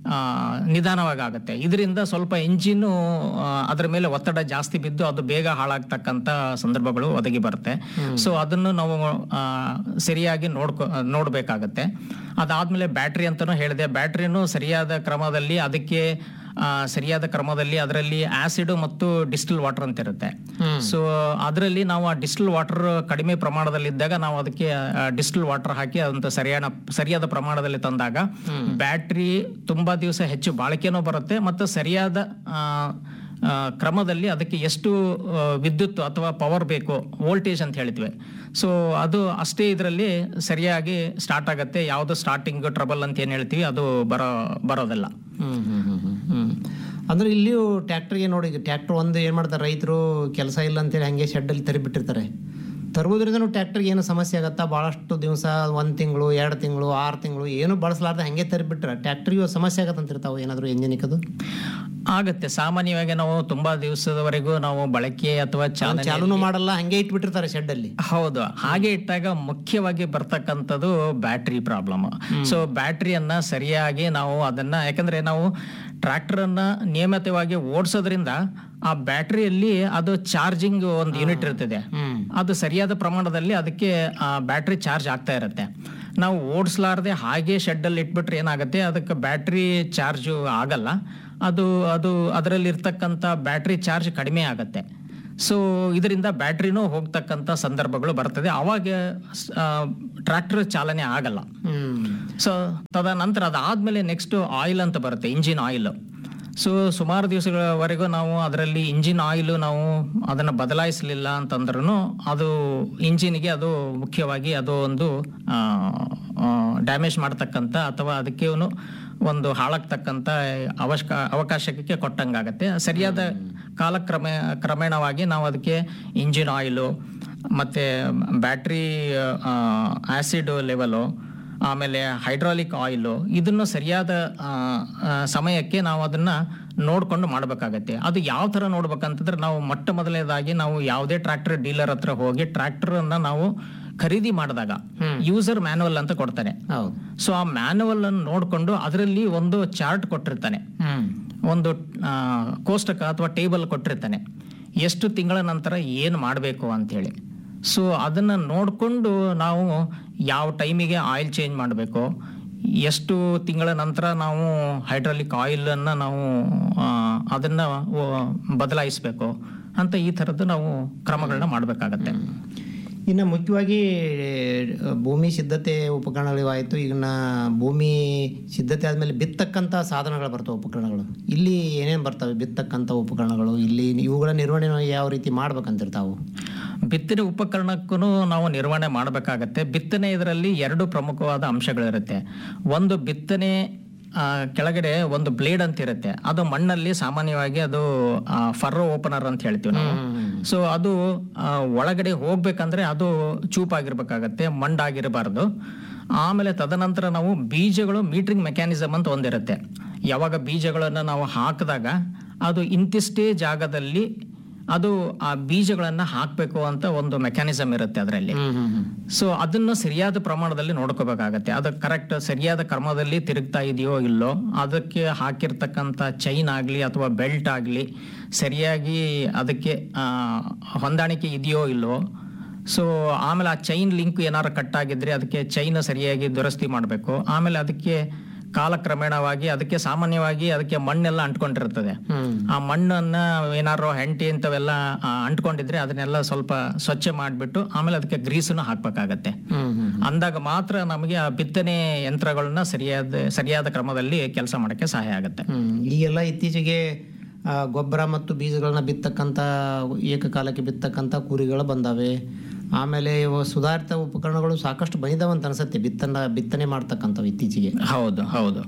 ನಿಧಾನವಾಗಿ ಆಗುತ್ತೆ. ಇದರಿಂದ ಸ್ವಲ್ಪ ಇಂಜಿನ್ ಅದರ ಮೇಲೆ ಒತ್ತಡ ಜಾಸ್ತಿ ಬಿದ್ದು ಅದು ಬೇಗ ಹಾಳಾಗ್ತಕ್ಕಂಥ ಸಂದರ್ಭಗಳು ಒದಗಿ ಬರುತ್ತೆ. ಸೊ ಅದನ್ನು ನಾವು ಸರಿಯಾಗಿ ನೋಡ್ಬೇಕಾಗತ್ತೆ. ಅದಾದ್ಮೇಲೆ ಬ್ಯಾಟ್ರಿ ಅಂತಾನು ಹೇಳಿದೆ. ಬ್ಯಾಟ್ರಿನೂ ಸರಿಯಾದ ಕ್ರಮದಲ್ಲಿ ಅದರಲ್ಲಿ ಆಸಿಡ್ ಮತ್ತು ಡಿಸ್ಟಿಲ್ ವಾಟರ್ ಅಂತ ಇರುತ್ತೆ. ಸೊ ಅದರಲ್ಲಿ ನಾವು ಆ ಡಿಸ್ಟಿಲ್ ವಾಟರ್ ಕಡಿಮೆ ಪ್ರಮಾಣದಲ್ಲಿ ಇದ್ದಾಗ ನಾವು ಅದಕ್ಕೆ ಡಿಸ್ಟಿಲ್ ವಾಟರ್ ಹಾಕಿ ಅದಂತ ಸರಿಯಾದ ಪ್ರಮಾಣದಲ್ಲಿ ತಂದಾಗ ಬ್ಯಾಟ್ರಿ ತುಂಬಾ ದಿವಸ ಹೆಚ್ಚು ಬಾಳಿಕೆನೂ ಬರುತ್ತೆ ಮತ್ತು ಸರಿಯಾದ ಕ್ರಮದಲ್ಲಿ ಅದಕ್ಕೆ ಎಷ್ಟು ವಿದ್ಯುತ್ ಅಥವಾ ಪವರ್ ಬೇಕು, ವೋಲ್ಟೇಜ್ ಅಂತ ಹೇಳ್ತೀವಿ. ಸೊ ಅದು ಅಷ್ಟೇ ಇದರಲ್ಲಿ ಸರಿಯಾಗಿ ಸ್ಟಾರ್ಟ್ ಆಗುತ್ತೆ. ಯಾವುದು ಸ್ಟಾರ್ಟಿಂಗ್ ಟ್ರಬಲ್ ಅಂತ ಏನು ಹೇಳ್ತೀವಿ ಅದು ಬರೋದಿಲ್ಲ. ಅಂದ್ರೆ ಇಲ್ಲಿಯೂ ಟ್ರ್ಯಾಕ್ಟರ್ಗೆ ನೋಡಿ, ಟ್ರ್ಯಾಕ್ಟರ್ ಒಂದು ಏನು ಮಾಡ್ತಾರೆ ರೈತರು, ಕೆಲಸ ಇಲ್ಲ ಅಂತೇಳಿ ಹಂಗೆ ಶೆಡ್ಡಲ್ಲಿ ತರಿಬಿಟ್ಟಿರ್ತಾರೆ. ತರುವುದರಿಂದ ಟ್ರ್ಯಾಕ್ಟರ್ಗೆ ಏನು ಸಮಸ್ಯೆ ಆಗುತ್ತಾ, ಭಾಳಷ್ಟು ದಿವಸ 1 ತಿಂಗಳು 2 ತಿಂಗಳು 6 ತಿಂಗಳು ಏನು ಬಳಸಲಾರ್ದೆ ಹಂಗೆ ತರಿಬಿಟ್ರೆ ಟ್ರ್ಯಾಕ್ಟರ್ಗೆ ಸಮಸ್ಯೆ ಆಗತ್ತಂತಿರ್ತಾವೆ ಏನಾದರೂ ಎಂಜಿನಿಕದು ಆಗತ್ತೆ. ಸಾಮಾನ್ಯವಾಗಿ ನಾವು ತುಂಬಾ ದಿವಸದವರೆಗೂ ನಾವು ಬಳಕೆ ಅಥವಾ ಚಾಲೂನು ಮಾಡಲ್ಲ, ಹಂಗೆ ಇಟ್ಬಿಟ್ಟಿರ್ತಾರೆ ಶೆಡ್ಡಲ್ಲಿ. ಹೌದು, ಹಾಗೆ ಇಟ್ಟಾಗ ಮುಖ್ಯವಾಗಿ ಬರ್ತಕ್ಕಂಥದ್ದು ಬ್ಯಾಟ್ರಿ ಪ್ರಾಬ್ಲಮ್. ಸೊ ಬ್ಯಾಟ್ರಿಯನ್ನ ಸರಿಯಾಗಿ ನಾವು ಅದನ್ನ, ಯಾಕಂದ್ರೆ ನಾವು ಟ್ರ್ಯಾಕ್ಟರ್ ಅನ್ನ ನಿಯಮಿತವಾಗಿ ಓಡಿಸೋದ್ರಿಂದ ಆ ಬ್ಯಾಟ್ರಿಯಲ್ಲಿ ಅದು ಚಾರ್ಜಿಂಗ್ ಒಂದು ಯೂನಿಟ್ ಇರ್ತದೆ, ಅದು ಸರಿಯಾದ ಪ್ರಮಾಣದಲ್ಲಿ ಅದಕ್ಕೆ ಬ್ಯಾಟ್ರಿ ಚಾರ್ಜ್ ಆಗ್ತಾ ಇರುತ್ತೆ. ನಾವು ಓಡಿಸ್ಲಾರ್ದೆ ಹಾಗೆ ಶೆಡ್ಡಲ್ಲಿ ಇಟ್ಬಿಟ್ರೆ ಏನಾಗುತ್ತೆ, ಅದಕ್ಕೆ ಬ್ಯಾಟ್ರಿ ಚಾರ್ಜು ಆಗಲ್ಲ, ಅದರಲ್ಲಿ ಇರ್ತಕ್ಕಂಥ ಬ್ಯಾಟ್ರಿ ಚಾರ್ಜ್ ಕಡಿಮೆ ಆಗತ್ತೆ. ಸೊ ಇದರಿಂದ ಬ್ಯಾಟ್ರಿನೂ ಹೋಗ್ತಕ್ಕಂಥ ಸಂದರ್ಭಗಳು ಬರ್ತದೆ, ಅವಾಗ ಟ್ರ್ಯಾಕ್ಟರ್ ಚಾಲನೆ ಆಗಲ್ಲ. ಸೊ ತದನಂತರ ಅದಾದ್ಮೇಲೆ ನೆಕ್ಸ್ಟ್ ಆಯಿಲ್ ಅಂತ ಬರುತ್ತೆ, ಇಂಜಿನ್ ಆಯಿಲ್. ಸೊ ಸುಮಾರು ದಿವಸಗಳವರೆಗೂ ನಾವು ಅದರಲ್ಲಿ ಇಂಜಿನ್ ಆಯಿಲ್ ನಾವು ಅದನ್ನು ಬದಲಾಯಿಸಲಿಲ್ಲ ಅಂತಂದ್ರೂ ಅದು ಇಂಜಿನ್ಗೆ ಅದು ಮುಖ್ಯವಾಗಿ ಅದು ಒಂದು ಡ್ಯಾಮೇಜ್ ಮಾಡ್ತಕ್ಕಂಥ ಅಥವಾ ಅದಕ್ಕೆ ಒಂದು ಹಾಳಾಗ್ತಕ್ಕಂಥ ಅವಕಾಶಕ್ಕೆ ಕೊಟ್ಟಂಗಾಗತ್ತೆ. ಸರಿಯಾದ ಕ್ರಮೇಣವಾಗಿ ನಾವು ಅದಕ್ಕೆ ಇಂಜಿನ್ ಆಯಿಲು ಮತ್ತು ಬ್ಯಾಟ್ರಿ ಆಸಿಡ್ ಲೆವೆಲು, ಆಮೇಲೆ ಹೈಡ್ರಾಲಿಕ್ ಆಯಿಲು, ಇದನ್ನು ಸರಿಯಾದ ಸಮಯಕ್ಕೆ ನಾವು ಅದನ್ನ ನೋಡ್ಕೊಂಡು ಮಾಡಬೇಕಾಗತ್ತೆ. ಅದು ಯಾವ ತರ ನೋಡ್ಬೇಕಂತಂದ್ರೆ, ನಾವು ಮೊದಲನೇದಾಗಿ ನಾವು ಯಾವುದೇ ಟ್ರ್ಯಾಕ್ಟರ್ ಡೀಲರ್ ಹತ್ರ ಹೋಗಿ ಟ್ರ್ಯಾಕ್ಟರ್ ಅನ್ನ ನಾವು ಖರೀದಿ ಮಾಡಿದಾಗ ಯೂಸರ್ ಮ್ಯಾನುವಲ್ ಅಂತ ಕೊಡ್ತಾನೆ. ಸೊ ಆ ಮ್ಯಾನುವಲ್ ಅನ್ನು ನೋಡ್ಕೊಂಡು ಅದರಲ್ಲಿ ಒಂದು ಚಾರ್ಟ್ ಕೊಟ್ಟಿರ್ತಾನೆ, ಒಂದು ಕೋಷ್ಟಕ ಅಥವಾ ಟೇಬಲ್ ಕೊಟ್ಟಿರ್ತಾನೆ, ಎಷ್ಟು ತಿಂಗಳ ನಂತರ ಏನು ಮಾಡಬೇಕು ಅಂತೇಳಿ. ಸೊ ಅದನ್ನು ನೋಡಿಕೊಂಡು ನಾವು ಯಾವ ಟೈಮಿಗೆ ಆಯಿಲ್ ಚೇಂಜ್ ಮಾಡಬೇಕು, ಎಷ್ಟು ತಿಂಗಳ ನಂತರ ನಾವು ಹೈಡ್ರಾಲಿಕ್ ಆಯಿಲನ್ನು ನಾವು ಅದನ್ನು ಬದಲಾಯಿಸಬೇಕು ಅಂತ ಈ ಥರದ್ದು ನಾವು ಕ್ರಮಗಳನ್ನ ಮಾಡಬೇಕಾಗತ್ತೆ. ಇನ್ನು ಮುಖ್ಯವಾಗಿ ಭೂಮಿ ಸಿದ್ಧತೆ ಉಪಕರಣಗಳು ಆಯಿತು. ಈಗಿನ ಭೂಮಿ ಸಿದ್ಧತೆ ಆದಮೇಲೆ ಬಿತ್ತಕ್ಕಂಥ ಸಾಧನಗಳು ಬರ್ತವೆ, ಉಪಕರಣಗಳು. ಇಲ್ಲಿ ಏನೇನು ಬರ್ತವೆ ಬಿತ್ತಕ್ಕಂಥ ಉಪಕರಣಗಳು? ಇಲ್ಲಿ ಇವುಗಳ ನಿರ್ವಹಣೆ ಯಾವ ರೀತಿ ಮಾಡ್ಬೇಕಂತಿರ್ತಾವು? ಬಿತ್ತನೆ ಉಪಕರಣಕ್ಕೂ ನಾವು ನಿರ್ವಹಣೆ ಮಾಡಬೇಕಾಗತ್ತೆ. ಬಿತ್ತನೆ ಇದರಲ್ಲಿ 2 ಪ್ರಮುಖವಾದ ಅಂಶಗಳಿರುತ್ತೆ. ಒಂದು, ಬಿತ್ತನೆ ಕೆಳಗಡೆ ಒಂದು ಬ್ಲೇಡ್ ಅಂತ ಇರುತ್ತೆ, ಅದು ಮಣ್ಣಲ್ಲಿ ಸಾಮಾನ್ಯವಾಗಿ ಅದು ಫರ್ರೋ ಓಪನರ್ ಅಂತ ಹೇಳ್ತೀವಿ ನಾವು. ಸೊ ಅದು ಒಳಗಡೆ ಹೋಗ್ಬೇಕಂದ್ರೆ ಅದು ಚೂಪಾಗಿರ್ಬೇಕಾಗತ್ತೆ, ಮಂಡಾಗಿರಬಾರ್ದು. ಆಮೇಲೆ ತದನಂತರ ನಾವು ಬೀಜಗಳು ಮೀಟ್ರಿಂಗ್ ಮೆಕ್ಯಾನಿಸಮ್ ಅಂತ ಒಂದಿರುತ್ತೆ. ಯಾವಾಗ ಬೀಜಗಳನ್ನು ನಾವು ಹಾಕಿದಾಗ ಅದು ಇಂತಿಷ್ಟೇ ಜಾಗದಲ್ಲಿ ಅದು ಆ ಬೀಜಗಳನ್ನ ಹಾಕಬೇಕು ಅಂತ ಒಂದು ಮೆಕ್ಯಾನಿಸಮ್ ಇರುತ್ತೆ ಅದರಲ್ಲಿ. ಸೊ ಅದನ್ನು ಸರಿಯಾದ ಪ್ರಮಾಣದಲ್ಲಿ ನೋಡ್ಕೋಬೇಕಾಗತ್ತೆ, ಅದು ಕರೆಕ್ಟ್ ಸರಿಯಾದ ಕ್ರಮದಲ್ಲಿ ತಿರುಗ್ತಾ ಇದೆಯೋ ಇಲ್ಲೋ, ಅದಕ್ಕೆ ಹಾಕಿರ್ತಕ್ಕಂಥ ಚೈನ್ ಆಗಲಿ ಅಥವಾ ಬೆಲ್ಟ್ ಆಗಲಿ ಸರಿಯಾಗಿ ಅದಕ್ಕೆ ಹೊಂದಾಣಿಕೆ ಇದೆಯೋ ಇಲ್ಲೋ. ಸೊ ಆಮೇಲೆ ಆ ಚೈನ್ ಲಿಂಕ್ ಏನಾರು ಕಟ್ ಆಗಿದ್ರೆ ಅದಕ್ಕೆ ಚೈನ್ ಸರಿಯಾಗಿ ದುರಸ್ತಿ ಮಾಡಬೇಕು. ಆಮೇಲೆ ಅದಕ್ಕೆ ಕಾಲಕ್ರಮೇಣವಾಗಿ ಅದಕ್ಕೆ ಸಾಮಾನ್ಯವಾಗಿ ಅದಕ್ಕೆ ಮಣ್ಣೆಲ್ಲ ಅಂಟ್ಕೊಂಡಿರ್ತದೆ, ಆ ಮಣ್ಣನ್ನ ಏನಾರು ಹೆಂಟಿ ಇಂಥವೆಲ್ಲ ಅಂಟ್ಕೊಂಡಿದ್ರೆ ಅದನ್ನೆಲ್ಲ ಸ್ವಲ್ಪ ಸ್ವಚ್ಛ ಮಾಡಿಬಿಟ್ಟು ಆಮೇಲೆ ಅದಕ್ಕೆ ಗ್ರೀಸನ್ನು ಹಾಕ್ಬೇಕಾಗತ್ತೆ. ಅಂದಾಗ ಮಾತ್ರ ನಮಗೆ ಆ ಬಿತ್ತನೆ ಯಂತ್ರಗಳನ್ನ ಸರಿಯಾದ ಕ್ರಮದಲ್ಲಿ ಕೆಲಸ ಮಾಡಕ್ಕೆ ಸಹಾಯ ಆಗುತ್ತೆ. ಈಗೆಲ್ಲ ಇತ್ತೀಚೆಗೆ ಗೊಬ್ಬರ ಮತ್ತು ಬೀಜಗಳನ್ನ ಬಿತ್ತಕ್ಕಂಥ ಏಕಕಾಲಕ್ಕೆ ಬಿತ್ತಕ್ಕಂಥ ಕೂರಿಗಳು ಬಂದಾವೆ. ಆಮೇಲೆ ಸುಧಾರಿತ ಉಪಕರಣಗಳು ಸಾಕಷ್ಟು ಬಂದಿದ್ದಾವಂತ ಅನ್ಸುತ್ತೆ ಬಿತ್ತನೆ ಮಾಡ್ತಕ್ಕಂಥವು ಇತ್ತೀಚೆಗೆ. ಹೌದು ಹೌದು.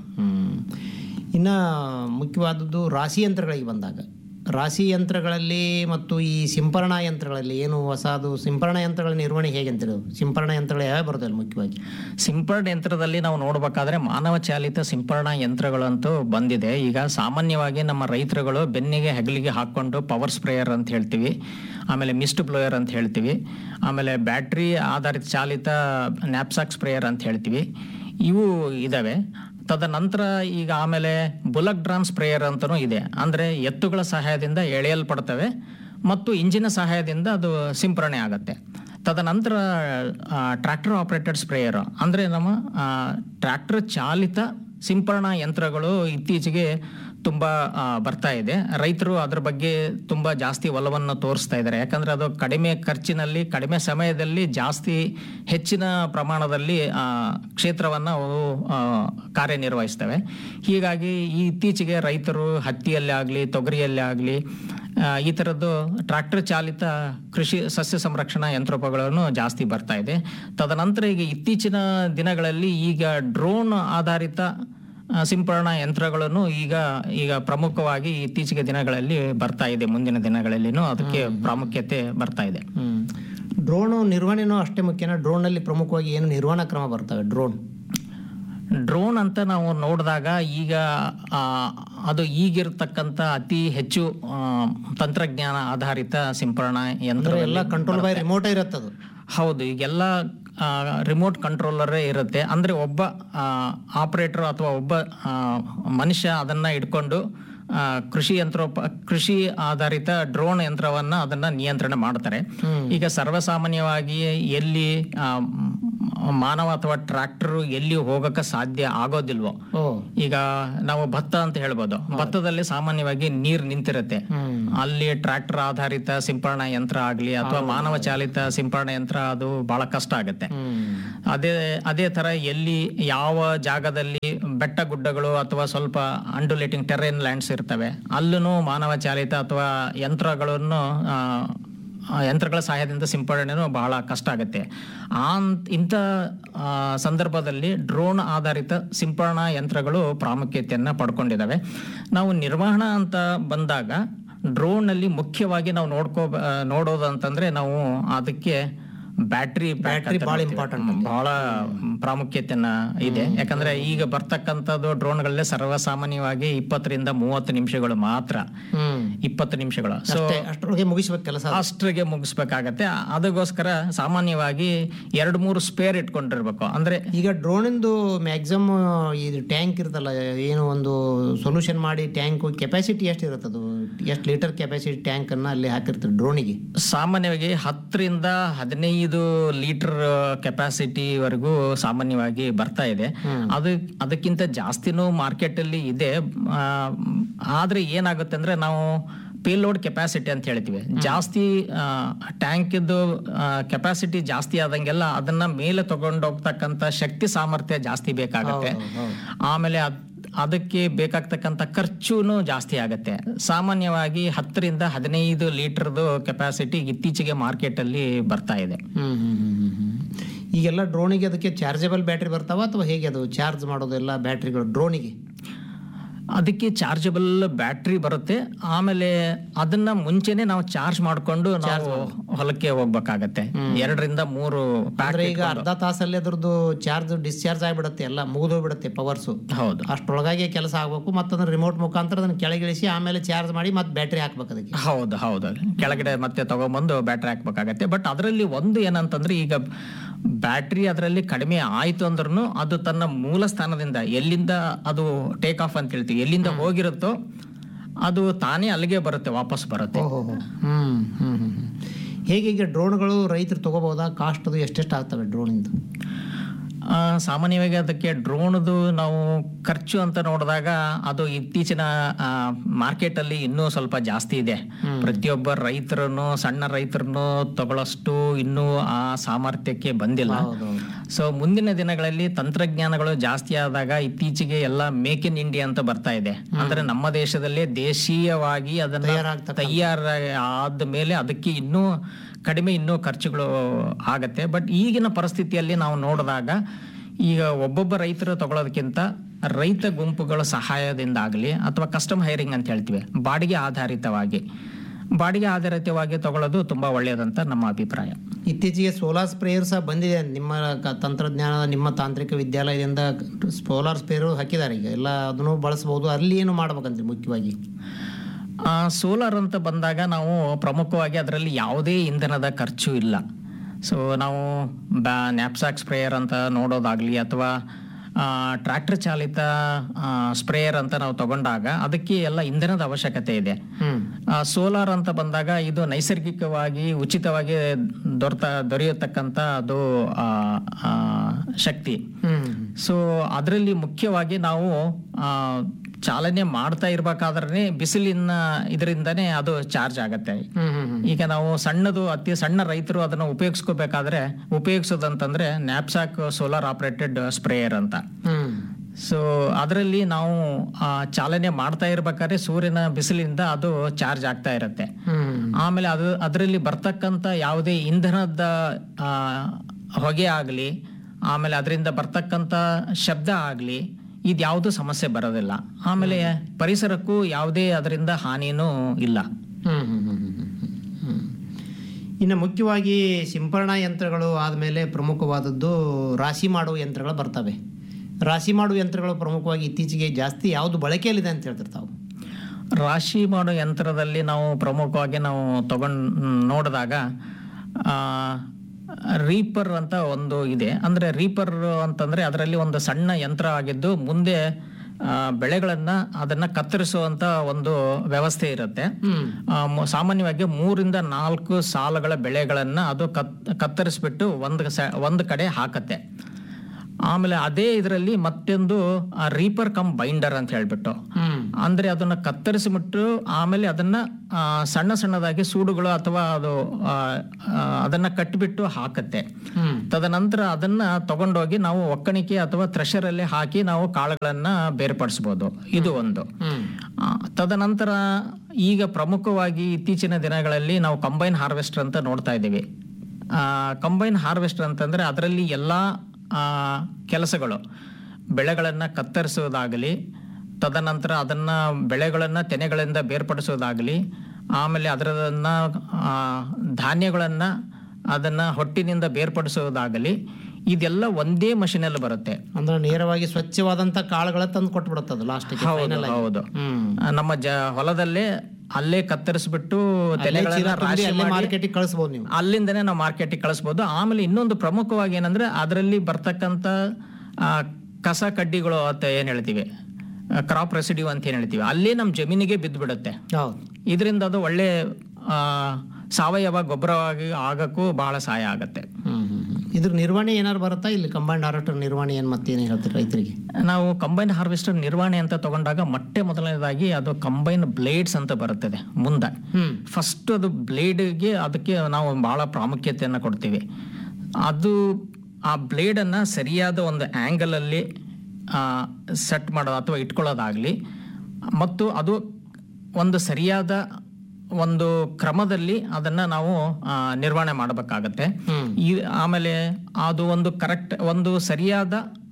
ಇನ್ನು ಮುಖ್ಯವಾದದ್ದು ರಾಶಿ ಯಂತ್ರಗಳಿಗೆ ಬಂದಾಗ, ರಾಶಿ ಯಂತ್ರಗಳಲ್ಲಿ ಮತ್ತು ಈ ಸಿಂಪರಣಾ ಯಂತ್ರಗಳಲ್ಲಿ ಏನು ಹೊಸದು ಸಿಂಪರಣಾ ಯಂತ್ರಗಳ ನಿರ್ವಹಣೆ ಹೇಗೆ ಅಂತಿರೋದು? ಸಿಂಪರಣಾ ಯಂತ್ರಗಳು ಯಾವ ಬರುತ್ತೆ ಮುಖ್ಯವಾಗಿ? ಸಿಂಪರಣಾ ಯಂತ್ರದಲ್ಲಿ ನಾವು ನೋಡಬೇಕಾದ್ರೆ ಮಾನವ ಚಾಲಿತ ಸಿಂಪರಣಾ ಯಂತ್ರಗಳಂತೂ ಬಂದಿದೆ. ಈಗ ಸಾಮಾನ್ಯವಾಗಿ ನಮ್ಮ ರೈತರುಗಳು ಬೆನ್ನಿಗೆ ಹೆಗಲಿಗೆ ಹಾಕ್ಕೊಂಡು ಪವರ್ ಸ್ಪ್ರೇಯರ್ ಅಂತ ಹೇಳ್ತೀವಿ, ಆಮೇಲೆ ಮಿಸ್ಟ್ ಬ್ಲೋಯರ್ ಅಂತ ಹೇಳ್ತೀವಿ, ಆಮೇಲೆ ಬ್ಯಾಟ್ರಿ ಆಧಾರಿತ ಚಾಲಿತ ನ್ಯಾಪ್ಸಾಕ್ ಸ್ಪ್ರೇಯರ್ ಅಂತ ಹೇಳ್ತೀವಿ, ಇವು ಇದಾವೆ. ತದನಂತರ ಈಗ ಆಮೇಲೆ ಬುಲಕ್ ಡ್ರಮ್ ಸ್ಪ್ರೇಯರ್ ಅಂತನೂ ಇದೆ. ಅಂದರೆ ಎತ್ತುಗಳ ಸಹಾಯದಿಂದ ಎಳೆಯಲ್ಪಡ್ತವೆ ಮತ್ತು ಇಂಜಿನ ಸಹಾಯದಿಂದ ಅದು ಸಿಂಪರಣೆ ಆಗುತ್ತೆ. ತದನಂತರ ಟ್ರ್ಯಾಕ್ಟರ್ ಆಪರೇಟೆಡ್ ಸ್ಪ್ರೇಯರ್ ಅಂದರೆ ನಮ್ಮ ಟ್ರ್ಯಾಕ್ಟರ್ ಚಾಲಿತ ಸಿಂಪರಣಾ ಯಂತ್ರಗಳು ಇತ್ತೀಚೆಗೆ ತುಂಬ ಬರ್ತಾ ಇದೆ. ರೈತರು ಅದ್ರ ಬಗ್ಗೆ ತುಂಬ ಜಾಸ್ತಿ ಒಲವನ್ನು ತೋರಿಸ್ತಾ ಇದ್ದಾರೆ. ಯಾಕಂದರೆ ಅದು ಕಡಿಮೆ ಖರ್ಚಿನಲ್ಲಿ ಕಡಿಮೆ ಸಮಯದಲ್ಲಿ ಜಾಸ್ತಿ ಹೆಚ್ಚಿನ ಪ್ರಮಾಣದಲ್ಲಿ ಕ್ಷೇತ್ರವನ್ನು ಅವು ಕಾರ್ಯನಿರ್ವಹಿಸ್ತವೆ. ಹೀಗಾಗಿ ಈ ಇತ್ತೀಚೆಗೆ ರೈತರು ಹತ್ತಿಯಲ್ಲಿ ಆಗಲಿ ತೊಗರಿಯಲ್ಲಿ ಆಗಲಿ ಈ ಥರದ್ದು ಟ್ರ್ಯಾಕ್ಟರ್ ಚಾಲಿತ ಕೃಷಿ ಸಸ್ಯ ಸಂರಕ್ಷಣಾ ಯಂತ್ರೋಪಕರಣಗಳನ್ನು ಜಾಸ್ತಿ ಬರ್ತಾ ಇದೆ. ತದನಂತರ ಈಗ ಇತ್ತೀಚಿನ ದಿನಗಳಲ್ಲಿ ಈಗ ಡ್ರೋನ್ ಆಧಾರಿತ ಸಿಂಪರಣಾ ಯಂತ್ರಗಳನ್ನು ಈಗ ಪ್ರಮುಖವಾಗಿ ಇತ್ತೀಚೆಗೆ ದಿನಗಳಲ್ಲಿ ಬರ್ತಾ ಇದೆ. ಮುಂದಿನ ದಿನಗಳಲ್ಲಿನೂ ಅದಕ್ಕೆ ಪ್ರಾಮುಖ್ಯತೆ ಬರ್ತಾ ಇದೆ. ಡ್ರೋನು ನಿರ್ವಹಣೆನೂ ಅಷ್ಟೇ ಮುಖ್ಯನಾ? ಡ್ರೋನಲ್ಲಿ ಪ್ರಮುಖವಾಗಿ ಏನು ನಿರ್ವಹಣಾ ಕ್ರಮ ಬರ್ತವೆ? ಡ್ರೋನ್ ಅಂತ ನಾವು ನೋಡಿದಾಗ ಈಗ ಅದು ಈಗಿರ್ತಕ್ಕಂಥ ಅತಿ ಹೆಚ್ಚು ತಂತ್ರಜ್ಞಾನ ಆಧಾರಿತ ಸಿಂಪರಣಾ ಯಂತ್ರ ಎಲ್ಲ ಕಂಟ್ರೋಲ್ ಬೈ ರಿಮೋಟ್ ಇರುತ್ತದು. ಹೌದು, ಈಗೆಲ್ಲ ರಿಮೋಟ್ ಕಂಟ್ರೋಲರೇ ಇರುತ್ತೆ. ಅಂದರೆ ಒಬ್ಬ ಆಪರೇಟರ್ ಅಥವಾ ಒಬ್ಬ ಮನುಷ್ಯ ಅದನ್ನು ಇಟ್ಕೊಂಡು ಕೃಷಿ ಆಧಾರಿತ ಡ್ರೋನ್ ಯಂತ್ರವನ್ನ ಅದನ್ನ ನಿಯಂತ್ರಣ ಮಾಡ್ತಾರೆ. ಈಗ ಸರ್ವಸಾಮಾನ್ಯವಾಗಿ ಎಲ್ಲಿ ಮಾನವ ಅಥವಾ ಟ್ರ್ಯಾಕ್ಟರ್ ಎಲ್ಲಿ ಹೋಗಕ್ಕೆ ಸಾಧ್ಯ ಆಗೋದಿಲ್ವೋ, ಈಗ ನಾವು ಭತ್ತ ಅಂತ ಹೇಳ್ಬೋದು, ಭತ್ತದಲ್ಲಿ ಸಾಮಾನ್ಯವಾಗಿ ನೀರ್ ನಿಂತಿರುತ್ತೆ, ಅಲ್ಲಿ ಟ್ರ್ಯಾಕ್ಟರ್ ಆಧಾರಿತ ಸಿಂಪರಣಾ ಯಂತ್ರ ಆಗ್ಲಿ ಅಥವಾ ಮಾನವ ಚಾಲಿತ ಸಿಂಪರಣಾ ಯಂತ್ರ ಅದು ಬಹಳ ಕಷ್ಟ ಆಗುತ್ತೆ. ಅದೇ ತರ ಎಲ್ಲಿ ಯಾವ ಜಾಗದಲ್ಲಿ ಬೆಟ್ಟ ಗುಡ್ಡಗಳು ಅಥವಾ ಸ್ವಲ್ಪ ಅಂಡುಲೇಟಿಂಗ್ ಟೆರೇನ್ ಲ್ಯಾಂಡ್ಸ್ ಇರ್ತವೆ, ಅಲ್ಲೂ ಮಾನವ ಚಾಲಿತ ಅಥವಾ ಯಂತ್ರಗಳ ಸಹಾಯದಿಂದ ಸಿಂಪಡಣೆನೂ ಬಹಳ ಕಷ್ಟ ಆಗುತ್ತೆ. ಇಂಥ ಸಂದರ್ಭದಲ್ಲಿ ಡ್ರೋನ್ ಆಧಾರಿತ ಸಿಂಪರಣಾ ಯಂತ್ರಗಳು ಪ್ರಾಮುಖ್ಯತೆಯನ್ನು ಪಡ್ಕೊಂಡಿದ್ದಾವೆ. ನಾವು ನಿರ್ವಹಣಾ ಅಂತ ಬಂದಾಗ ಡ್ರೋನ್ನಲ್ಲಿ ಮುಖ್ಯವಾಗಿ ನಾವು ನೋಡೋದು ಅಂತಂದ್ರೆ ನಾವು ಅದಕ್ಕೆ ಬ್ಯಾಟ್ರಿ ಬಹಳ ಇಂಪಾರ್ಟೆಂಟ್, ಬಹಳ ಪ್ರಾಮುಖ್ಯತೆಯನ್ನ ಇದೆ. ಯಾಕಂದ್ರೆ ಈಗ ಬರ್ತಕ್ಕಂಥದ್ದು ಡ್ರೋನ್ಗಳಲ್ಲೇ ಸರ್ವಸಾಮಾನ್ಯವಾಗಿ 20 ರಿಂದ 30 ನಿಮಿಷಗಳು ಮಾತ್ರ, 20 ನಿಮಿಷಗಳು. ಸೊ ಅಷ್ಟರೊಳಗೆ ಮುಗಿಸ್ಬೇಕು ಕೆಲಸ, ಅಷ್ಟರಿಗೆ ಮುಗಿಸ್ಬೇಕಾಗತ್ತೆ. ಅದಕ್ಕೋಸ್ಕರ ಸಾಮಾನ್ಯವಾಗಿ 2-3 ಸ್ಪೇರ್ ಇಟ್ಕೊಂಡಿರ್ಬೇಕು. ಅಂದ್ರೆ ಈಗ ಡ್ರೋನಿಂದು ಮ್ಯಾಕ್ಸಿಮಮ್ ಇದು ಟ್ಯಾಂಕ್ ಇರ್ತಲ್ಲ, ಏನು ಒಂದು ಸೊಲ್ಯೂಷನ್ ಮಾಡಿ ಟ್ಯಾಂಕ್ ಕೆಪಾಸಿಟಿ ಎಷ್ಟು ಇರುತ್ತದು, ಎಷ್ಟು ಲೀಟರ್ ಕೆಪಾಸಿಟಿ ಟ್ಯಾಂಕ್ ಅನ್ನ ಅಲ್ಲಿ ಹಾಕಿರ್ತಾರೆ ಡ್ರೋನಿಗೆ? ಸಾಮಾನ್ಯವಾಗಿ 10 ರಿಂದ 15 ಲೀಟರ್ ಕೆಪಾಸಿಟಿ ವರೆಗೂ ಸಾಮಾನ್ಯವಾಗಿ ಬರ್ತಾ ಇದೆ. ಅದಕ್ಕಿಂತ ಜಾಸ್ತಿನೂ ಮಾರ್ಕೆಟ್ ಅಲ್ಲಿ ಇದೆ. ಆದ್ರೆ ಏನಾಗುತ್ತೆ ಅಂದ್ರೆ ನಾವು ಪೇಲೋಡ್ ಕೆಪಾಸಿಟಿ ಅಂತ ಹೇಳ್ತೀವಿ, ಜಾಸ್ತಿ ಟ್ಯಾಂಕ್ ಇದ್ದು ಕೆಪಾಸಿಟಿ ಜಾಸ್ತಿ ಆದಂಗೆಲ್ಲ ಅದನ್ನ ಮೇಲೆ ತಗೊಂಡೋಗ್ತಕ್ಕಂಥ ಶಕ್ತಿ ಸಾಮರ್ಥ್ಯ ಜಾಸ್ತಿ ಬೇಕಾಗತ್ತೆ. ಆಮೇಲೆ ಅದಕ್ಕೆ ಬೇಕಾಗ್ತಕ್ಕಂಥ ಖರ್ಚುನು ಜಾಸ್ತಿ ಆಗತ್ತೆ. ಸಾಮಾನ್ಯವಾಗಿ 10 ರಿಂದ 15 ಲೀಟರ್ದು ಕೆಪಾಸಿಟಿ ಇತ್ತೀಚೆಗೆ ಮಾರ್ಕೆಟ್ ಅಲ್ಲಿ ಬರ್ತಾ ಇದೆ. ಈಗೆಲ್ಲ ಡ್ರೋನಿಗೆ ಅದಕ್ಕೆ ಚಾರ್ಜಬಲ್ ಬ್ಯಾಟ್ರಿ ಬರ್ತಾವ ಅಥವಾ ಹೇಗೆ ಅದು ಚಾರ್ಜ್ ಮಾಡೋದು ಎಲ್ಲ ಬ್ಯಾಟ್ರಿಗಳು ಡ್ರೋನಿಗೆ? ಅದಕ್ಕೆ ಚಾರ್ಜಬಲ್ ಬ್ಯಾಟ್ರಿ ಬರುತ್ತೆ. ಆಮೇಲೆ ಅದನ್ನ ಮುಂಚೆನೆ ನಾವು ಚಾರ್ಜ್ ಮಾಡ್ಕೊಂಡು ನಾವು ಹೊಲಕ್ಕೆ ಹೋಗ್ಬೇಕಾಗತ್ತೆ. 2 ರಿಂದ 3 ಪ್ಯಾಕ್. ಈಗ ಅರ್ಧ ತಾಸಲ್ಲಿ ಅದ್ರದ್ದು ಚಾರ್ಜ್ ಡಿಸ್ಚಾರ್ಜ್ ಆಗಿಬಿಡುತ್ತೆ, ಎಲ್ಲ ಮುಗಿದೋಗ್ಬಿಡುತ್ತೆ ಪವರ್ಸು. ಹೌದು, ಅಷ್ಟರೊಳಗಾಗಿ ಕೆಲಸ ಆಗ್ಬೇಕು. ಮತ್ತದನ್ನ ರಿಮೋಟ್ ಮುಖಾಂತರ ಅದನ್ನ ಕೆಳಗಿಳಿಸಿ ಆಮೇಲೆ ಚಾರ್ಜ್ ಮಾಡಿ ಮತ್ತೆ ಬ್ಯಾಟ್ರಿ ಹಾಕ್ಬೇಕು ಅದಕ್ಕೆ. ಹೌದು, ಕೆಳಗಡೆ ಮತ್ತೆ ತಗೊಂಡ್ಬಂದು ಬ್ಯಾಟ್ರಿ ಹಾಕ್ಬೇಕಾಗತ್ತೆ. ಬಟ್ ಅದರಲ್ಲಿ ಒಂದು ಏನಂತಂದ್ರೆ, ಈಗ ಬ್ಯಾಟ್ರಿ ಅದರಲ್ಲಿ ಕಡಿಮೆ ಆಯ್ತು ಅಂದ್ರೂ ಅದು ತನ್ನ ಮೂಲ ಸ್ಥಾನದಿಂದ ಎಲ್ಲಿಂದ ಅದು ಟೇಕ್ ಆಫ್ ಅಂತ ಹೇಳ್ತೀವಿ, ಎಲ್ಲಿಂದ ಹೋಗಿರುತ್ತೋ ಅದು ತಾನೇ ಅಲ್ಲಿಗೆ ಬರುತ್ತೆ, ವಾಪಸ್ ಬರುತ್ತೆ. ಹೇಗೆ ಈಗ ಡ್ರೋನ್ಗಳು ರೈತರು ತಗೋಬಹುದಾ? ಕಾಸ್ಟ್ ಅದು ಎಷ್ಟೆಷ್ಟು ಆಗ್ತವೆ ಡ್ರೋನಿಂದು? ಸಾಮಾನ್ಯವಾಗಿ ಅದಕ್ಕೆ ಡ್ರೋನ್ದು ನಾವು ಖರ್ಚು ಅಂತ ನೋಡಿದಾಗ ಅದು ಇತ್ತೀಚಿನ ಮಾರ್ಕೆಟ್ ಅಲ್ಲಿ ಇನ್ನೂ ಸ್ವಲ್ಪ ಜಾಸ್ತಿ ಇದೆ. ಪ್ರತಿಯೊಬ್ಬ ರೈತರನ್ನು, ಸಣ್ಣ ರೈತರನ್ನು ತಗೊಳ್ಳೋಷ್ಟು ಇನ್ನೂ ಆ ಸಾಮರ್ಥ್ಯಕ್ಕೆ ಬಂದಿಲ್ಲ. ಸೊ ಮುಂದಿನ ದಿನಗಳಲ್ಲಿ ತಂತ್ರಜ್ಞಾನಗಳು ಜಾಸ್ತಿ ಆದಾಗ ಇತ್ತೀಚೆಗೆ ಎಲ್ಲ ಮೇಕ್ ಇನ್ ಇಂಡಿಯಾ ಅಂತ ಬರ್ತಾ ಇದೆ. ಅಂದ್ರೆ ನಮ್ಮ ದೇಶದಲ್ಲೇ ದೇಶೀಯವಾಗಿ ಅದನ್ನ ತಯಾರಾದ ಮೇಲೆ ಅದಕ್ಕೆ ಇನ್ನೂ ಖರ್ಚುಗಳು ಆಗತ್ತೆ. ಬಟ್ ಈಗಿನ ಪರಿಸ್ಥಿತಿಯಲ್ಲಿ ನಾವು ನೋಡಿದಾಗ ಈಗ ಒಬ್ಬೊಬ್ಬ ರೈತರು ತಗೊಳ್ಳೋದಕ್ಕಿಂತ ರೈತ ಗುಂಪುಗಳ ಸಹಾಯದಿಂದ ಆಗಲಿ ಅಥವಾ ಕಸ್ಟಮ್ ಹೈರಿಂಗ್ ಅಂತ ಹೇಳ್ತೀವಿ, ಬಾಡಿಗೆ ಆಧಾರಿತವಾಗಿ ತಗೊಳ್ಳೋದು ತುಂಬಾ ಒಳ್ಳೆಯದಂತ ನಮ್ಮ ಅಭಿಪ್ರಾಯ. ಇತ್ತೀಚೆಗೆ ಸೋಲಾರ್ ಸ್ಪ್ರೇಯರ್ ಸಹ ಬಂದಿದೆ. ನಿಮ್ಮ ತಂತ್ರಜ್ಞಾನ, ನಿಮ್ಮ ತಾಂತ್ರಿಕ ವಿದ್ಯಾಲಯದಿಂದ ಸೋಲಾರ್ ಸ್ಪ್ರೇಯರ್ ಹಾಕಿದ್ದಾರೆ. ಈಗ ಎಲ್ಲ ಅದನ್ನು ಬಳಸಬಹುದು. ಅಲ್ಲಿ ಏನು ಮಾಡ್ಬೇಕಂತ ಮುಖ್ಯವಾಗಿ ಸೋಲಾರ್ ಅಂತ ಬಂದಾಗ ನಾವು ಪ್ರಮುಖವಾಗಿ ಅದರಲ್ಲಿ ಯಾವುದೇ ಇಂಧನದ ಖರ್ಚು ಇಲ್ಲ. ಸೊ ನಾವು ನ್ಯಾಪ್ಸಾಕ್ ಸ್ಪ್ರೇಯರ್ ಅಂತ ನೋಡೋದಾಗ್ಲಿ ಅಥವಾ ಟ್ರ್ಯಾಕ್ಟರ್ ಚಾಲಿತ ಸ್ಪ್ರೇಯರ್ ಅಂತ ನಾವು ತಗೊಂಡಾಗ ಅದಕ್ಕೆ ಎಲ್ಲ ಇಂಧನದ ಅವಶ್ಯಕತೆ ಇದೆ. ಸೋಲಾರ್ ಅಂತ ಬಂದಾಗ ಇದು ನೈಸರ್ಗಿಕವಾಗಿ ಉಚಿತವಾಗಿ ದೊರೆಯತಕ್ಕಂತ ಅದು ಶಕ್ತಿ. ಸೊ ಅದರಲ್ಲಿ ಮುಖ್ಯವಾಗಿ ನಾವು ಚಾಲನೆ ಮಾಡ್ತಾ ಇರ್ಬೇಕಾದ್ರೆ ಬಿಸಿಲಿನ ಇದರಿಂದನೇ ಅದು ಚಾರ್ಜ್ ಆಗತ್ತೆ. ಈಗ ನಾವು ಅತಿ ಸಣ್ಣ ರೈತರು ಅದನ್ನ ಉಪಯೋಗಿಸೋದಂತಂದ್ರೆ ನ್ಯಾಪ್ಸಾಕ್ ಸೋಲಾರ್ ಆಪರೇಟೆಡ್ ಸ್ಪ್ರೇಯರ್ ಅಂತ. ಸೊ ಅದರಲ್ಲಿ ನಾವು ಚಾಲನೆ ಮಾಡ್ತಾ ಇರ್ಬೇಕಾದ್ರೆ ಸೂರ್ಯನ ಬಿಸಿಲಿಂದ ಅದು ಚಾರ್ಜ್ ಆಗ್ತಾ ಇರತ್ತೆ. ಆಮೇಲೆ ಅದರಲ್ಲಿ ಬರ್ತಕ್ಕಂತ ಯಾವುದೇ ಇಂಧನದ ಹೊಗೆ ಆಗ್ಲಿ, ಆಮೇಲೆ ಅದರಿಂದ ಬರ್ತಕ್ಕಂತ ಶಬ್ದ ಆಗ್ಲಿ, ಇದ್ಯಾವುದು ಸಮಸ್ಯೆ ಬರೋದಿಲ್ಲ. ಆಮೇಲೆ ಪರಿಸರಕ್ಕೂ ಯಾವುದೇ ಅದರಿಂದ ಹಾನಿನೂ ಇಲ್ಲ. ಇನ್ನು ಮುಖ್ಯವಾಗಿ ಸಿಂಪರಣಾ ಯಂತ್ರಗಳು ಆದಮೇಲೆ ಪ್ರಮುಖವಾದದ್ದು ರಾಶಿ ಮಾಡುವ ಯಂತ್ರಗಳು ಬರ್ತವೆ. ರಾಶಿ ಮಾಡುವ ಯಂತ್ರಗಳು ಪ್ರಮುಖವಾಗಿ ಇತ್ತೀಚೆಗೆ ಜಾಸ್ತಿ ಯಾವುದು ಬಳಕೆಯಲ್ಲಿದೆ ಅಂತ ಹೇಳ್ತಿರ್ತಾವೆ. ರಾಶಿ ಮಾಡೋ ಯಂತ್ರದಲ್ಲಿ ನಾವು ಪ್ರಮುಖವಾಗಿ ನಾವು ನೋಡಿದಾಗ ರೀಪರ್ ಅಂತ ಒಂದು ಇದೆ. ಅಂದ್ರೆ ರೀಪರ್ ಅಂತಂದ್ರೆ ಅದರಲ್ಲಿ ಒಂದು ಸಣ್ಣ ಯಂತ್ರ ಆಗಿದ್ದು ಮುಂದೆ ಬೆಳೆಗಳನ್ನ ಅದನ್ನ ಕತ್ತರಿಸುವಂತ ಒಂದು ವ್ಯವಸ್ಥೆ ಇರುತ್ತೆ. ಸಾಮಾನ್ಯವಾಗಿ 3 ರಿಂದ 4 ಸಾಲುಗಳ ಬೆಳೆಗಳನ್ನ ಅದು ಕತ್ತರಿಸ್ಬಿಟ್ಟು ಒಂದು ಕಡೆ ಹಾಕತ್ತೆ. ಆಮೇಲೆ ಅದೇ ಇದರಲ್ಲಿ ಮತ್ತೊಂದು ರೀಪರ್ ಕಮ್ ಬೈಂಡರ್ ಅಂತ ಹೇಳ್ಬಿಟ್ಟು, ಅಂದ್ರೆ ಅದನ್ನ ಕತ್ತರಿಸಿಬಿಟ್ಟು ಆಮೇಲೆ ಅದನ್ನ ಸಣ್ಣದಾಗಿ ಸೂಡುಗಳು ಅಥವಾ ಅದನ್ನ ಕಟ್ಟಿಬಿಟ್ಟು ಹಾಕತ್ತೆ. ತದನಂತರ ಅದನ್ನ ತಗೊಂಡೋಗಿ ನಾವು ಒಕ್ಕಣಿಕೆ ಅಥವಾ ಥ್ರೆಷರ್ ಅಲ್ಲಿ ಹಾಕಿ ನಾವು ಕಾಳುಗಳನ್ನ ಬೇರ್ಪಡಿಸಬಹುದು. ಇದು ಒಂದು. ತದನಂತರ ಈಗ ಪ್ರಮುಖವಾಗಿ ಇತ್ತೀಚಿನ ದಿನಗಳಲ್ಲಿ ನಾವು ಕಂಬೈನ್ ಹಾರ್ವೆಸ್ಟರ್ ಅಂತ ನೋಡ್ತಾ ಇದ್ದೀವಿ. ಕಂಬೈನ್ ಹಾರ್ವೆಸ್ಟರ್ ಅಂತಂದ್ರೆ ಅದರಲ್ಲಿ ಎಲ್ಲಾ ಕೆಲಸಗಳು, ಬೆಳೆಗಳನ್ನ ಕತ್ತರಿಸೋದಾಗಲಿ, ತದನಂತರ ಅದನ್ನ ಬೆಳೆಗಳನ್ನ ತೆನೆಗಳಿಂದ ಬೇರ್ಪಡಿಸೋದಾಗಲಿ, ಆಮೇಲೆ ಅದರನ್ನ ಧಾನ್ಯಗಳನ್ನ ಅದನ್ನ ಹೊಟ್ಟಿನಿಂದ ಬೇರ್ಪಡಿಸೋದಾಗಲಿ, ಇದೆಲ್ಲ ಒಂದೇ ಮಷೀನಲ್ಲಿ ಬರುತ್ತೆ. ಅಂದ್ರೆ ನೇರವಾಗಿ ಸ್ವಚ್ಛವಾದಂತ ಕಾಳುಗಳ ತಂದು ಕೊಟ್ಬಿಡುತ್ತದ ಲಾಸ್ಟ್. ಹೌದು. ನಮ್ಮ ಹೊಲದಲ್ಲೇ ಅಲ್ಲೇ ಕತ್ತರಿಸ್ಬಿಟ್ಟು ಮಾರ್ಕೆಟಿಗೆ ಕಳಿಸಬಹುದು ನೀವು. ಅಲ್ಲಿಂದನೇ ನಾವು ಮಾರ್ಕೆಟಿಗೆ ಕಳಿಸಬಹುದು. ಆಮೇಲೆ ಇನ್ನೊಂದು ಪ್ರಮುಖವಾಗಿ ಏನಂದ್ರೆ ಅದರಲ್ಲಿ ಬರ್ತಕ್ಕಂತ ಕಸ ಕಡ್ಡಿಗಳು ಅಂತ ಏನ್ ಹೇಳ್ತೀವಿ, ಕ್ರಾಪ್ ರೆಸಿಡ್ಯೂ ಅಂತ ಏನ್ ಹೇಳ್ತೀವಿ, ಅಲ್ಲೇ ನಮ್ ಜಮೀನಿಗೆ ಬಿದ್ದು ಬಿಡುತ್ತೆ. ಇದರಿಂದ ಅದು ಒಳ್ಳೆ ಸಾವಯವ ಗೊಬ್ಬರವಾಗಿ ಆಗಕ್ಕೂ ಬಹಳ ಸಹಾಯ ಆಗತ್ತೆ. ಇದ್ರ ನಿರ್ವಹಣೆ ಏನಾರು ಬರುತ್ತಾ ಇಲ್ಲಿ? ಕಂಬೈನ್ಡ್ ಹಾರ್ವೆಸ್ಟರ್ ನಿರ್ವಹಣೆ ಏನ್ ಮತ್ತೇನು ಹೇಳ್ತೀರಿ ರೈತರಿಗೆ? ನಾವು ಕಂಬೈನ್ಡ್ ಹಾರ್ವೆಸ್ಟರ್ ನಿರ್ವಹಣೆ ಅಂತ ತಗೊಂಡಾಗ ಮೊದಲನೇದಾಗಿ ಅದು ಕಂಬೈನ್ ಬ್ಲೇಡ್ಸ್ ಅಂತ ಬರುತ್ತದೆ ಮುಂದೆ. ಫಸ್ಟ್ ಅದು ಬ್ಲೇಡ್ಗೆ ಅದಕ್ಕೆ ನಾವು ಬಹಳ ಪ್ರಾಮುಖ್ಯತೆಯನ್ನು ಕೊಡ್ತೀವಿ. ಅದು ಆ ಬ್ಲೇಡ್ ಅನ್ನ ಸರಿಯಾದ ಒಂದು ಆಂಗಲ್ ಅಲ್ಲಿ ಸೆಟ್ ಮಾಡೋದು ಅಥವಾ ಇಟ್ಕೊಳ್ಳೋದಾಗ್ಲಿ, ಮತ್ತು ಅದು ಒಂದು ಸರಿಯಾದ ಒಂದು ಕ್ರಮದಲ್ಲಿ ಅದನ್ನ ನಾವು ನಿರ್ವಹಣೆ ಮಾಡಬೇಕಾಗತ್ತೆ. ಆಮೇಲೆ ಅದು ಒಂದು ಕರೆಕ್ಟ್ ಒಂದು ಸರಿಯಾದ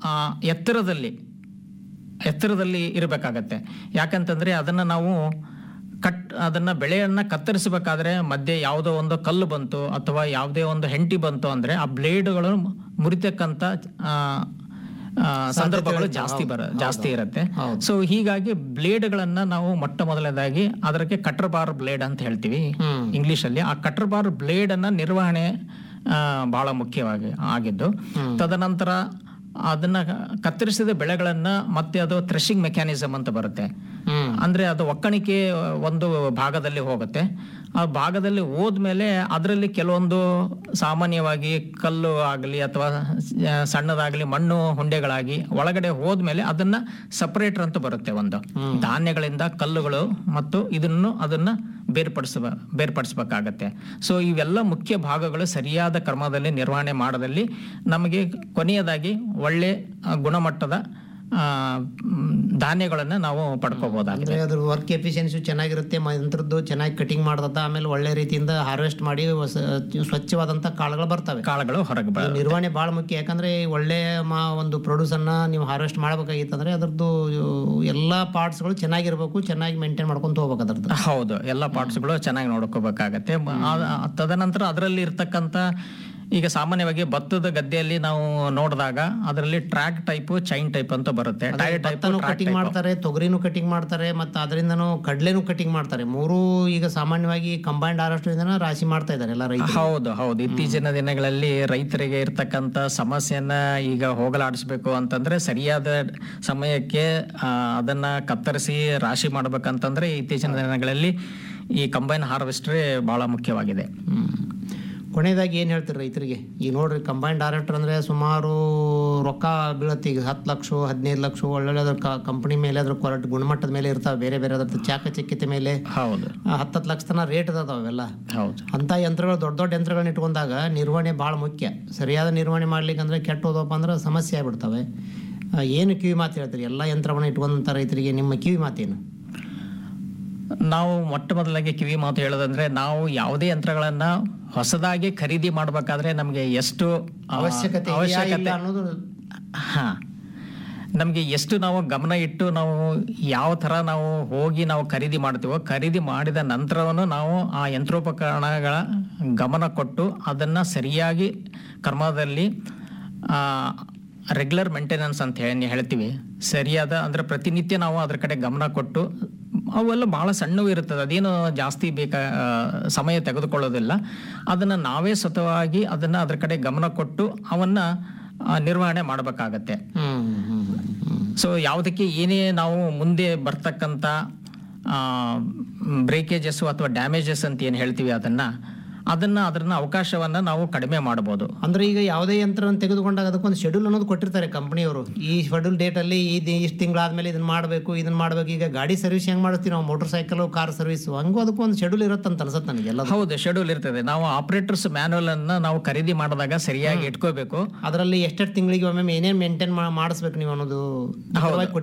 ಎತ್ತರದಲ್ಲಿ ಇರಬೇಕಾಗತ್ತೆ. ಯಾಕಂತಂದ್ರೆ ಅದನ್ನ ನಾವು ಅದನ್ನ ಬೆಳೆಯನ್ನ ಕತ್ತರಿಸಬೇಕಾದ್ರೆ ಮಧ್ಯೆ ಯಾವುದೋ ಒಂದು ಕಲ್ಲು ಬಂತು ಅಥವಾ ಯಾವುದೇ ಒಂದು ಹೆಂಟಿ ಬಂತು ಅಂದ್ರೆ ಆ ಬ್ಲೇಡ್ಗಳು ಮುರಿತಕ್ಕಂತ ಸಂದರ್ಭಗಳು ಜಾಸ್ತಿ ಇರುತ್ತೆ. ಸೊ ಹೀಗಾಗಿ ಬ್ಲೇಡ್ ಗಳನ್ನ ನಾವು ಮೊದಲನೇದಾಗಿ ಅದಕ್ಕೆ ಕಟರ್ ಬಾರ್ ಬ್ಲೇಡ್ ಅಂತ ಹೇಳ್ತೀವಿ ಇಂಗ್ಲಿಷ್ ಅಲ್ಲಿ. ಆ ಕಟರ್ ಬಾರ್ ಬ್ಲೇಡ್ ಅನ್ನ ನಿರ್ವಹಣೆ ಬಹಳ ಮುಖ್ಯವಾಗಿ ಆಗಿದ್ದು. ತದನಂತರ ಅದನ್ನ ಕತ್ತರಿಸಿದ ಬೆಳೆಗಳನ್ನ ಮತ್ತೆ ಅದು ಥ್ರೆಶಿಂಗ್ ಮೆಕ್ಯಾನಿಸಮ್ ಅಂತ ಬರುತ್ತೆ. ಅಂದ್ರೆ ಅದು ಒಕ್ಕಣಿಕೆ ಒಂದು ಭಾಗದಲ್ಲಿ ಹೋಗುತ್ತೆ. ಆ ಭಾಗದಲ್ಲಿ ಹೋದ್ಮೇಲೆ ಅದರಲ್ಲಿ ಕೆಲವೊಂದು ಸಾಮಾನ್ಯವಾಗಿ ಕಲ್ಲು ಆಗಲಿ ಅಥವಾ ಸಣ್ಣದಾಗಲಿ ಮಣ್ಣು ಹುಂಡೆಗಳಾಗಿ ಒಳಗಡೆ ಹೋದ್ಮೇಲೆ ಅದನ್ನ ಸಪರೇಟರ್ ಅಂತ ಬರುತ್ತೆ. ಒಂದು ಧಾನ್ಯಗಳಿಂದ ಕಲ್ಲುಗಳು ಮತ್ತು ಅದನ್ನ ಬೇರ್ಪಡಿಸಬೇಕಾಗತ್ತೆ. ಸೊ ಇವೆಲ್ಲ ಮುಖ್ಯ ಭಾಗಗಳು ಸರಿಯಾದ ಕ್ರಮದಲ್ಲಿ ನಿರ್ವಹಣೆ ಮಾಡೋದಲ್ಲಿ ನಮಗೆ ಕೊನೆಯದಾಗಿ ಒಳ್ಳೆ ಗುಣಮಟ್ಟದ ಧಾನ್ಯಗಳನ್ನ ನಾವು ಪಡ್ಕೋಬಹುದಾಗಿದೆ. ಅದ್ರ ವರ್ಕ್ ಎಫಿಷಿಯನ್ಸಿ ಚೆನ್ನಾಗಿರುತ್ತೆ, ಯಂತ್ರದ್ದು ಚೆನ್ನಾಗಿ ಕಟಿಂಗ್ ಮಾಡದ, ಆಮೇಲೆ ಒಳ್ಳೆ ರೀತಿಯಿಂದ ಹಾರ್ವೆಸ್ಟ್ ಮಾಡಿ ಸ್ವಚ್ಛವಾದಂತ ಕಾಳುಗಳು ಹೊರಗೆ ನಿರ್ವಹಣೆ ಬಹಳ ಮುಖ್ಯ. ಯಾಕಂದ್ರೆ ಒಳ್ಳೆ ಒಂದು ಪ್ರೊಡ್ಯೂಸ್ ಅನ್ನ ನೀವು ಹಾರ್ವೆಸ್ಟ್ ಮಾಡಬೇಕಾಗಿತ್ತಂದ್ರೆ ಅದ್ರದ್ದು ಎಲ್ಲಾ ಪಾರ್ಟ್ಸ್ ಗಳು ಚೆನ್ನಾಗಿರ್ಬೇಕು, ಚೆನ್ನಾಗಿ ಮೇಂಟೈನ್ ಮಾಡ್ಕೊಂತ ಹೋಗ್ಬೇಕು. ಅದ್ರದ್ದು ಹೌದು, ಎಲ್ಲಾ ಪಾರ್ಟ್ಸ್ ಗಳು ಚೆನ್ನಾಗಿ ನೋಡ್ಕೋಬೇಕಾಗತ್ತೆ. ತದನಂತರ ಅದರಲ್ಲಿ ಇರ್ತಕ್ಕಂತ ಈಗ ಸಾಮಾನ್ಯವಾಗಿ ಭತ್ತದ ಗದ್ದೆಯಲ್ಲಿ ನಾವು ನೋಡಿದಾಗ ಅದರಲ್ಲಿ ಟ್ರ್ಯಾಕ್ ಟೈಪ್, ಚೈನ್ ಟೈಪ್ ಅಂತ ಬರುತ್ತೆ. ಟೈರ್ ಟೈಪ್ ಕಟಿಂಗ್ ಮಾಡ್ತಾರೆ, ತೊಗರಿನೂ ಕಟಿಂಗ್ ಮಾಡ್ತಾರೆ, ಮತ್ತು ಅದರಿಂದನೂ ಕಡ್ಲೆನೂ ಕಟಿಂಗ್ ಮಾಡ್ತಾರೆ. ಮೂರು ಈಗ ಸಾಮಾನ್ಯವಾಗಿ ಕಂಬೈನ್ಡ್ ಹಾರ್ವೆಸ್ಟರ್ ರಾಶಿ ಮಾಡ್ತಾ ಇದ್ದಾರೆ ಎಲ್ಲ ರೈತರು. ಹೌದು. ಇತ್ತೀಚಿನ ದಿನಗಳಲ್ಲಿ ರೈತರಿಗೆ ಇರ್ತಕ್ಕಂಥ ಸಮಸ್ಯೆಯನ್ನ ಈಗ ಹೋಗಲಾಡಿಸ್ಬೇಕು ಅಂತಂದ್ರೆ ಸರಿಯಾದ ಸಮಯಕ್ಕೆ ಅದನ್ನ ಕತ್ತರಿಸಿ ರಾಶಿ ಮಾಡ್ಬೇಕಂತಂದ್ರೆ ಇತ್ತೀಚಿನ ದಿನಗಳಲ್ಲಿ ಈ ಕಂಬೈನ್ ಹಾರ್ವೆಸ್ಟರ್ ಬಹಳ ಮುಖ್ಯವಾಗಿದೆ. ಕೊನೆಯದಾಗಿ ಏನು ಹೇಳ್ತೀರಿ ರೈತರಿಗೆ? ಈಗ ನೋಡ್ರಿ, ಕಂಬೈನ್ಡ್ ಹಾರ್ವೆಸ್ಟರ್ ಅಂದರೆ ಸುಮಾರು ರೊಕ್ಕ ಬೀಳತ್ತೆ. ಈಗ 10 ಲಕ್ಷ 15 ಲಕ್ಷ ಒಳ್ಳೊಳ್ಳೆ ಕಂಪನಿ ಮೇಲೆ, ಅದ್ರ ಕ್ವಾಲಿಟಿ ಗುಣಮಟ್ಟದ ಮೇಲೆ ಇರ್ತಾವೆ. ಬೇರೆ ಬೇರೆ ಅದ್ರ ಚಾಕಚಕ್ಯತೆ ಮೇಲೆ 10 ಲಕ್ಷ ತನಕ ರೇಟ್ ಅದಾವ ಅವೆಲ್ಲ. ಅಂಥ ಯಂತ್ರಗಳು, ದೊಡ್ಡ ದೊಡ್ಡ ಯಂತ್ರಗಳನ್ನ ಇಟ್ಕೊಂಡಾಗ ನಿರ್ವಹಣೆ ಭಾಳ ಮುಖ್ಯ. ಸರಿಯಾದ ನಿರ್ವಹಣೆ ಮಾಡ್ಲಿಕ್ಕಂದ್ರೆ ಕೆಟ್ಟ ಹೋದಪ್ಪ ಅಂದ್ರೆ ಸಮಸ್ಯೆ ಆಗ್ಬಿಡ್ತವೆ. ಏನು ಕಿವಿ ಮಾತು ಹೇಳ್ತೀರಿ ಎಲ್ಲ ಯಂತ್ರವನ್ನು ಇಟ್ಕೊಂಡಂಥ ರೈತರಿಗೆ? ನಿಮ್ಮ ಕಿವಿ ಮಾತೇನು? ನಾವು ಮೊಟ್ಟ ಮೊದಲಾಗಿ ಕಿವಿ ಮಾತು ಹೇಳೋದಂದ್ರೆ, ನಾವು ಯಾವುದೇ ಯಂತ್ರಗಳನ್ನ ಹೊಸದಾಗಿ ಖರೀದಿ ಮಾಡಬೇಕಾದ್ರೆ ನಮಗೆ ಎಷ್ಟು ಅವಶ್ಯಕತೆ ಅನ್ನೋದು, ನಮಗೆ ಎಷ್ಟು ನಾವು ಗಮನ ಇಟ್ಟು ನಾವು ಯಾವ ಥರ ನಾವು ಹೋಗಿ ನಾವು ಖರೀದಿ ಮಾಡ್ತೀವೋ, ಖರೀದಿ ಮಾಡಿದ ನಂತರವನ್ನು ನಾವು ಆ ಯಂತ್ರೋಪಕರಣಗಳ ಗಮನ ಕೊಟ್ಟು ಅದನ್ನು ಸರಿಯಾಗಿ ಕ್ರಮದಲ್ಲಿ ರೆಗ್ಯುಲರ್ ಮೇಂಟೆನೆನ್ಸ್ ಅಂತ ಹೇಳ್ತೀವಿ. ಸರಿಯಾದ ಅಂದರೆ ಪ್ರತಿನಿತ್ಯ ನಾವು ಅದ್ರ ಕಡೆ ಗಮನ ಕೊಟ್ಟು, ಅವೆಲ್ಲ ಭಾಳ ಸಣ್ಣವು ಇರ್ತದೆ, ಅದೇನು ಜಾಸ್ತಿ ಸಮಯ ತೆಗೆದುಕೊಳ್ಳೋದಿಲ್ಲ. ಅದನ್ನು ನಾವೇ ಸ್ವತಃವಾಗಿ ಅದನ್ನು ಅದ್ರ ಕಡೆ ಗಮನ ಕೊಟ್ಟು ಅವನ್ನ ನಿರ್ವಹಣೆ ಮಾಡಬೇಕಾಗತ್ತೆ. ಸೊ ಯಾವುದಕ್ಕೆ ಏನೇ ನಾವು ಮುಂದೆ ಬರ್ತಕ್ಕಂಥ ಬ್ರೇಕೇಜಸ್ ಅಥವಾ ಡ್ಯಾಮೇಜಸ್ ಅಂತ ಏನು ಹೇಳ್ತೀವಿ ಅದನ್ನ ಅವಕಾಶವನ್ನ ನಾವು ಕಡಿಮೆ ಮಾಡಬಹುದು. ಅಂದ್ರೆ ಈಗ ಯಾವುದೇ ಯಂತ್ರವನ್ನು ತೆಗೆದುಕೊಂಡಾಗ ಅದಕ್ಕೊಂದು ಶೆಡ್ಯೂಲ್ ಅನ್ನೋದು ಕೊಟ್ಟಿರ್ತಾರೆ ಕಂಪನಿಯವರು. ಈ ಶೆಡ್ಯೂಲ್ ಡೇಟ್ ಅಲ್ಲಿ ಇಷ್ಟು ತಿಂಗಳಾದ್ಮೇಲೆ ಇದನ್ನ ಮಾಡಬೇಕು. ಈಗ ಗಾಡಿ ಸರ್ವಿಸ್ ಹೆಂಗ್ ಮಾಡಿಸ್ತೀವಿ ನಾವು, ಮೋಟರ್ ಸೈಕಲ್, ಕಾರ್ ಸರ್ವಿಸ್, ಹಂಗೂ ಅದಕ್ಕೊಂದು ಶೆಡ್ಯೂಲ್ ಇರುತ್ತೆ ಅಂತ ಅನ್ಸುತ್ತೆ ನನಗೆ. ಎಲ್ಲ ಹೌದು, ಶೆಡ್ಯೂಲ್ ಇರ್ತದೆ. ನಾವು ಆಪರೇಟರ್ಸ್ ಮ್ಯಾನುವಲ್ ಅನ್ನ ನಾವು ಖರೀದಿ ಮಾಡಿದಾಗ ಸರಿಯಾಗಿ ಇಟ್ಕೋಬೇಕು. ಅದರಲ್ಲಿ ಎಷ್ಟೆಷ್ಟು ತಿಂಗಳಿಗೆ ಒಮ್ಮೆ ಏನೇನು ಮೇಂಟೈನ್ ಮಾಡಿಸ್ಬೇಕು ನೀವು ಅನ್ನೋದು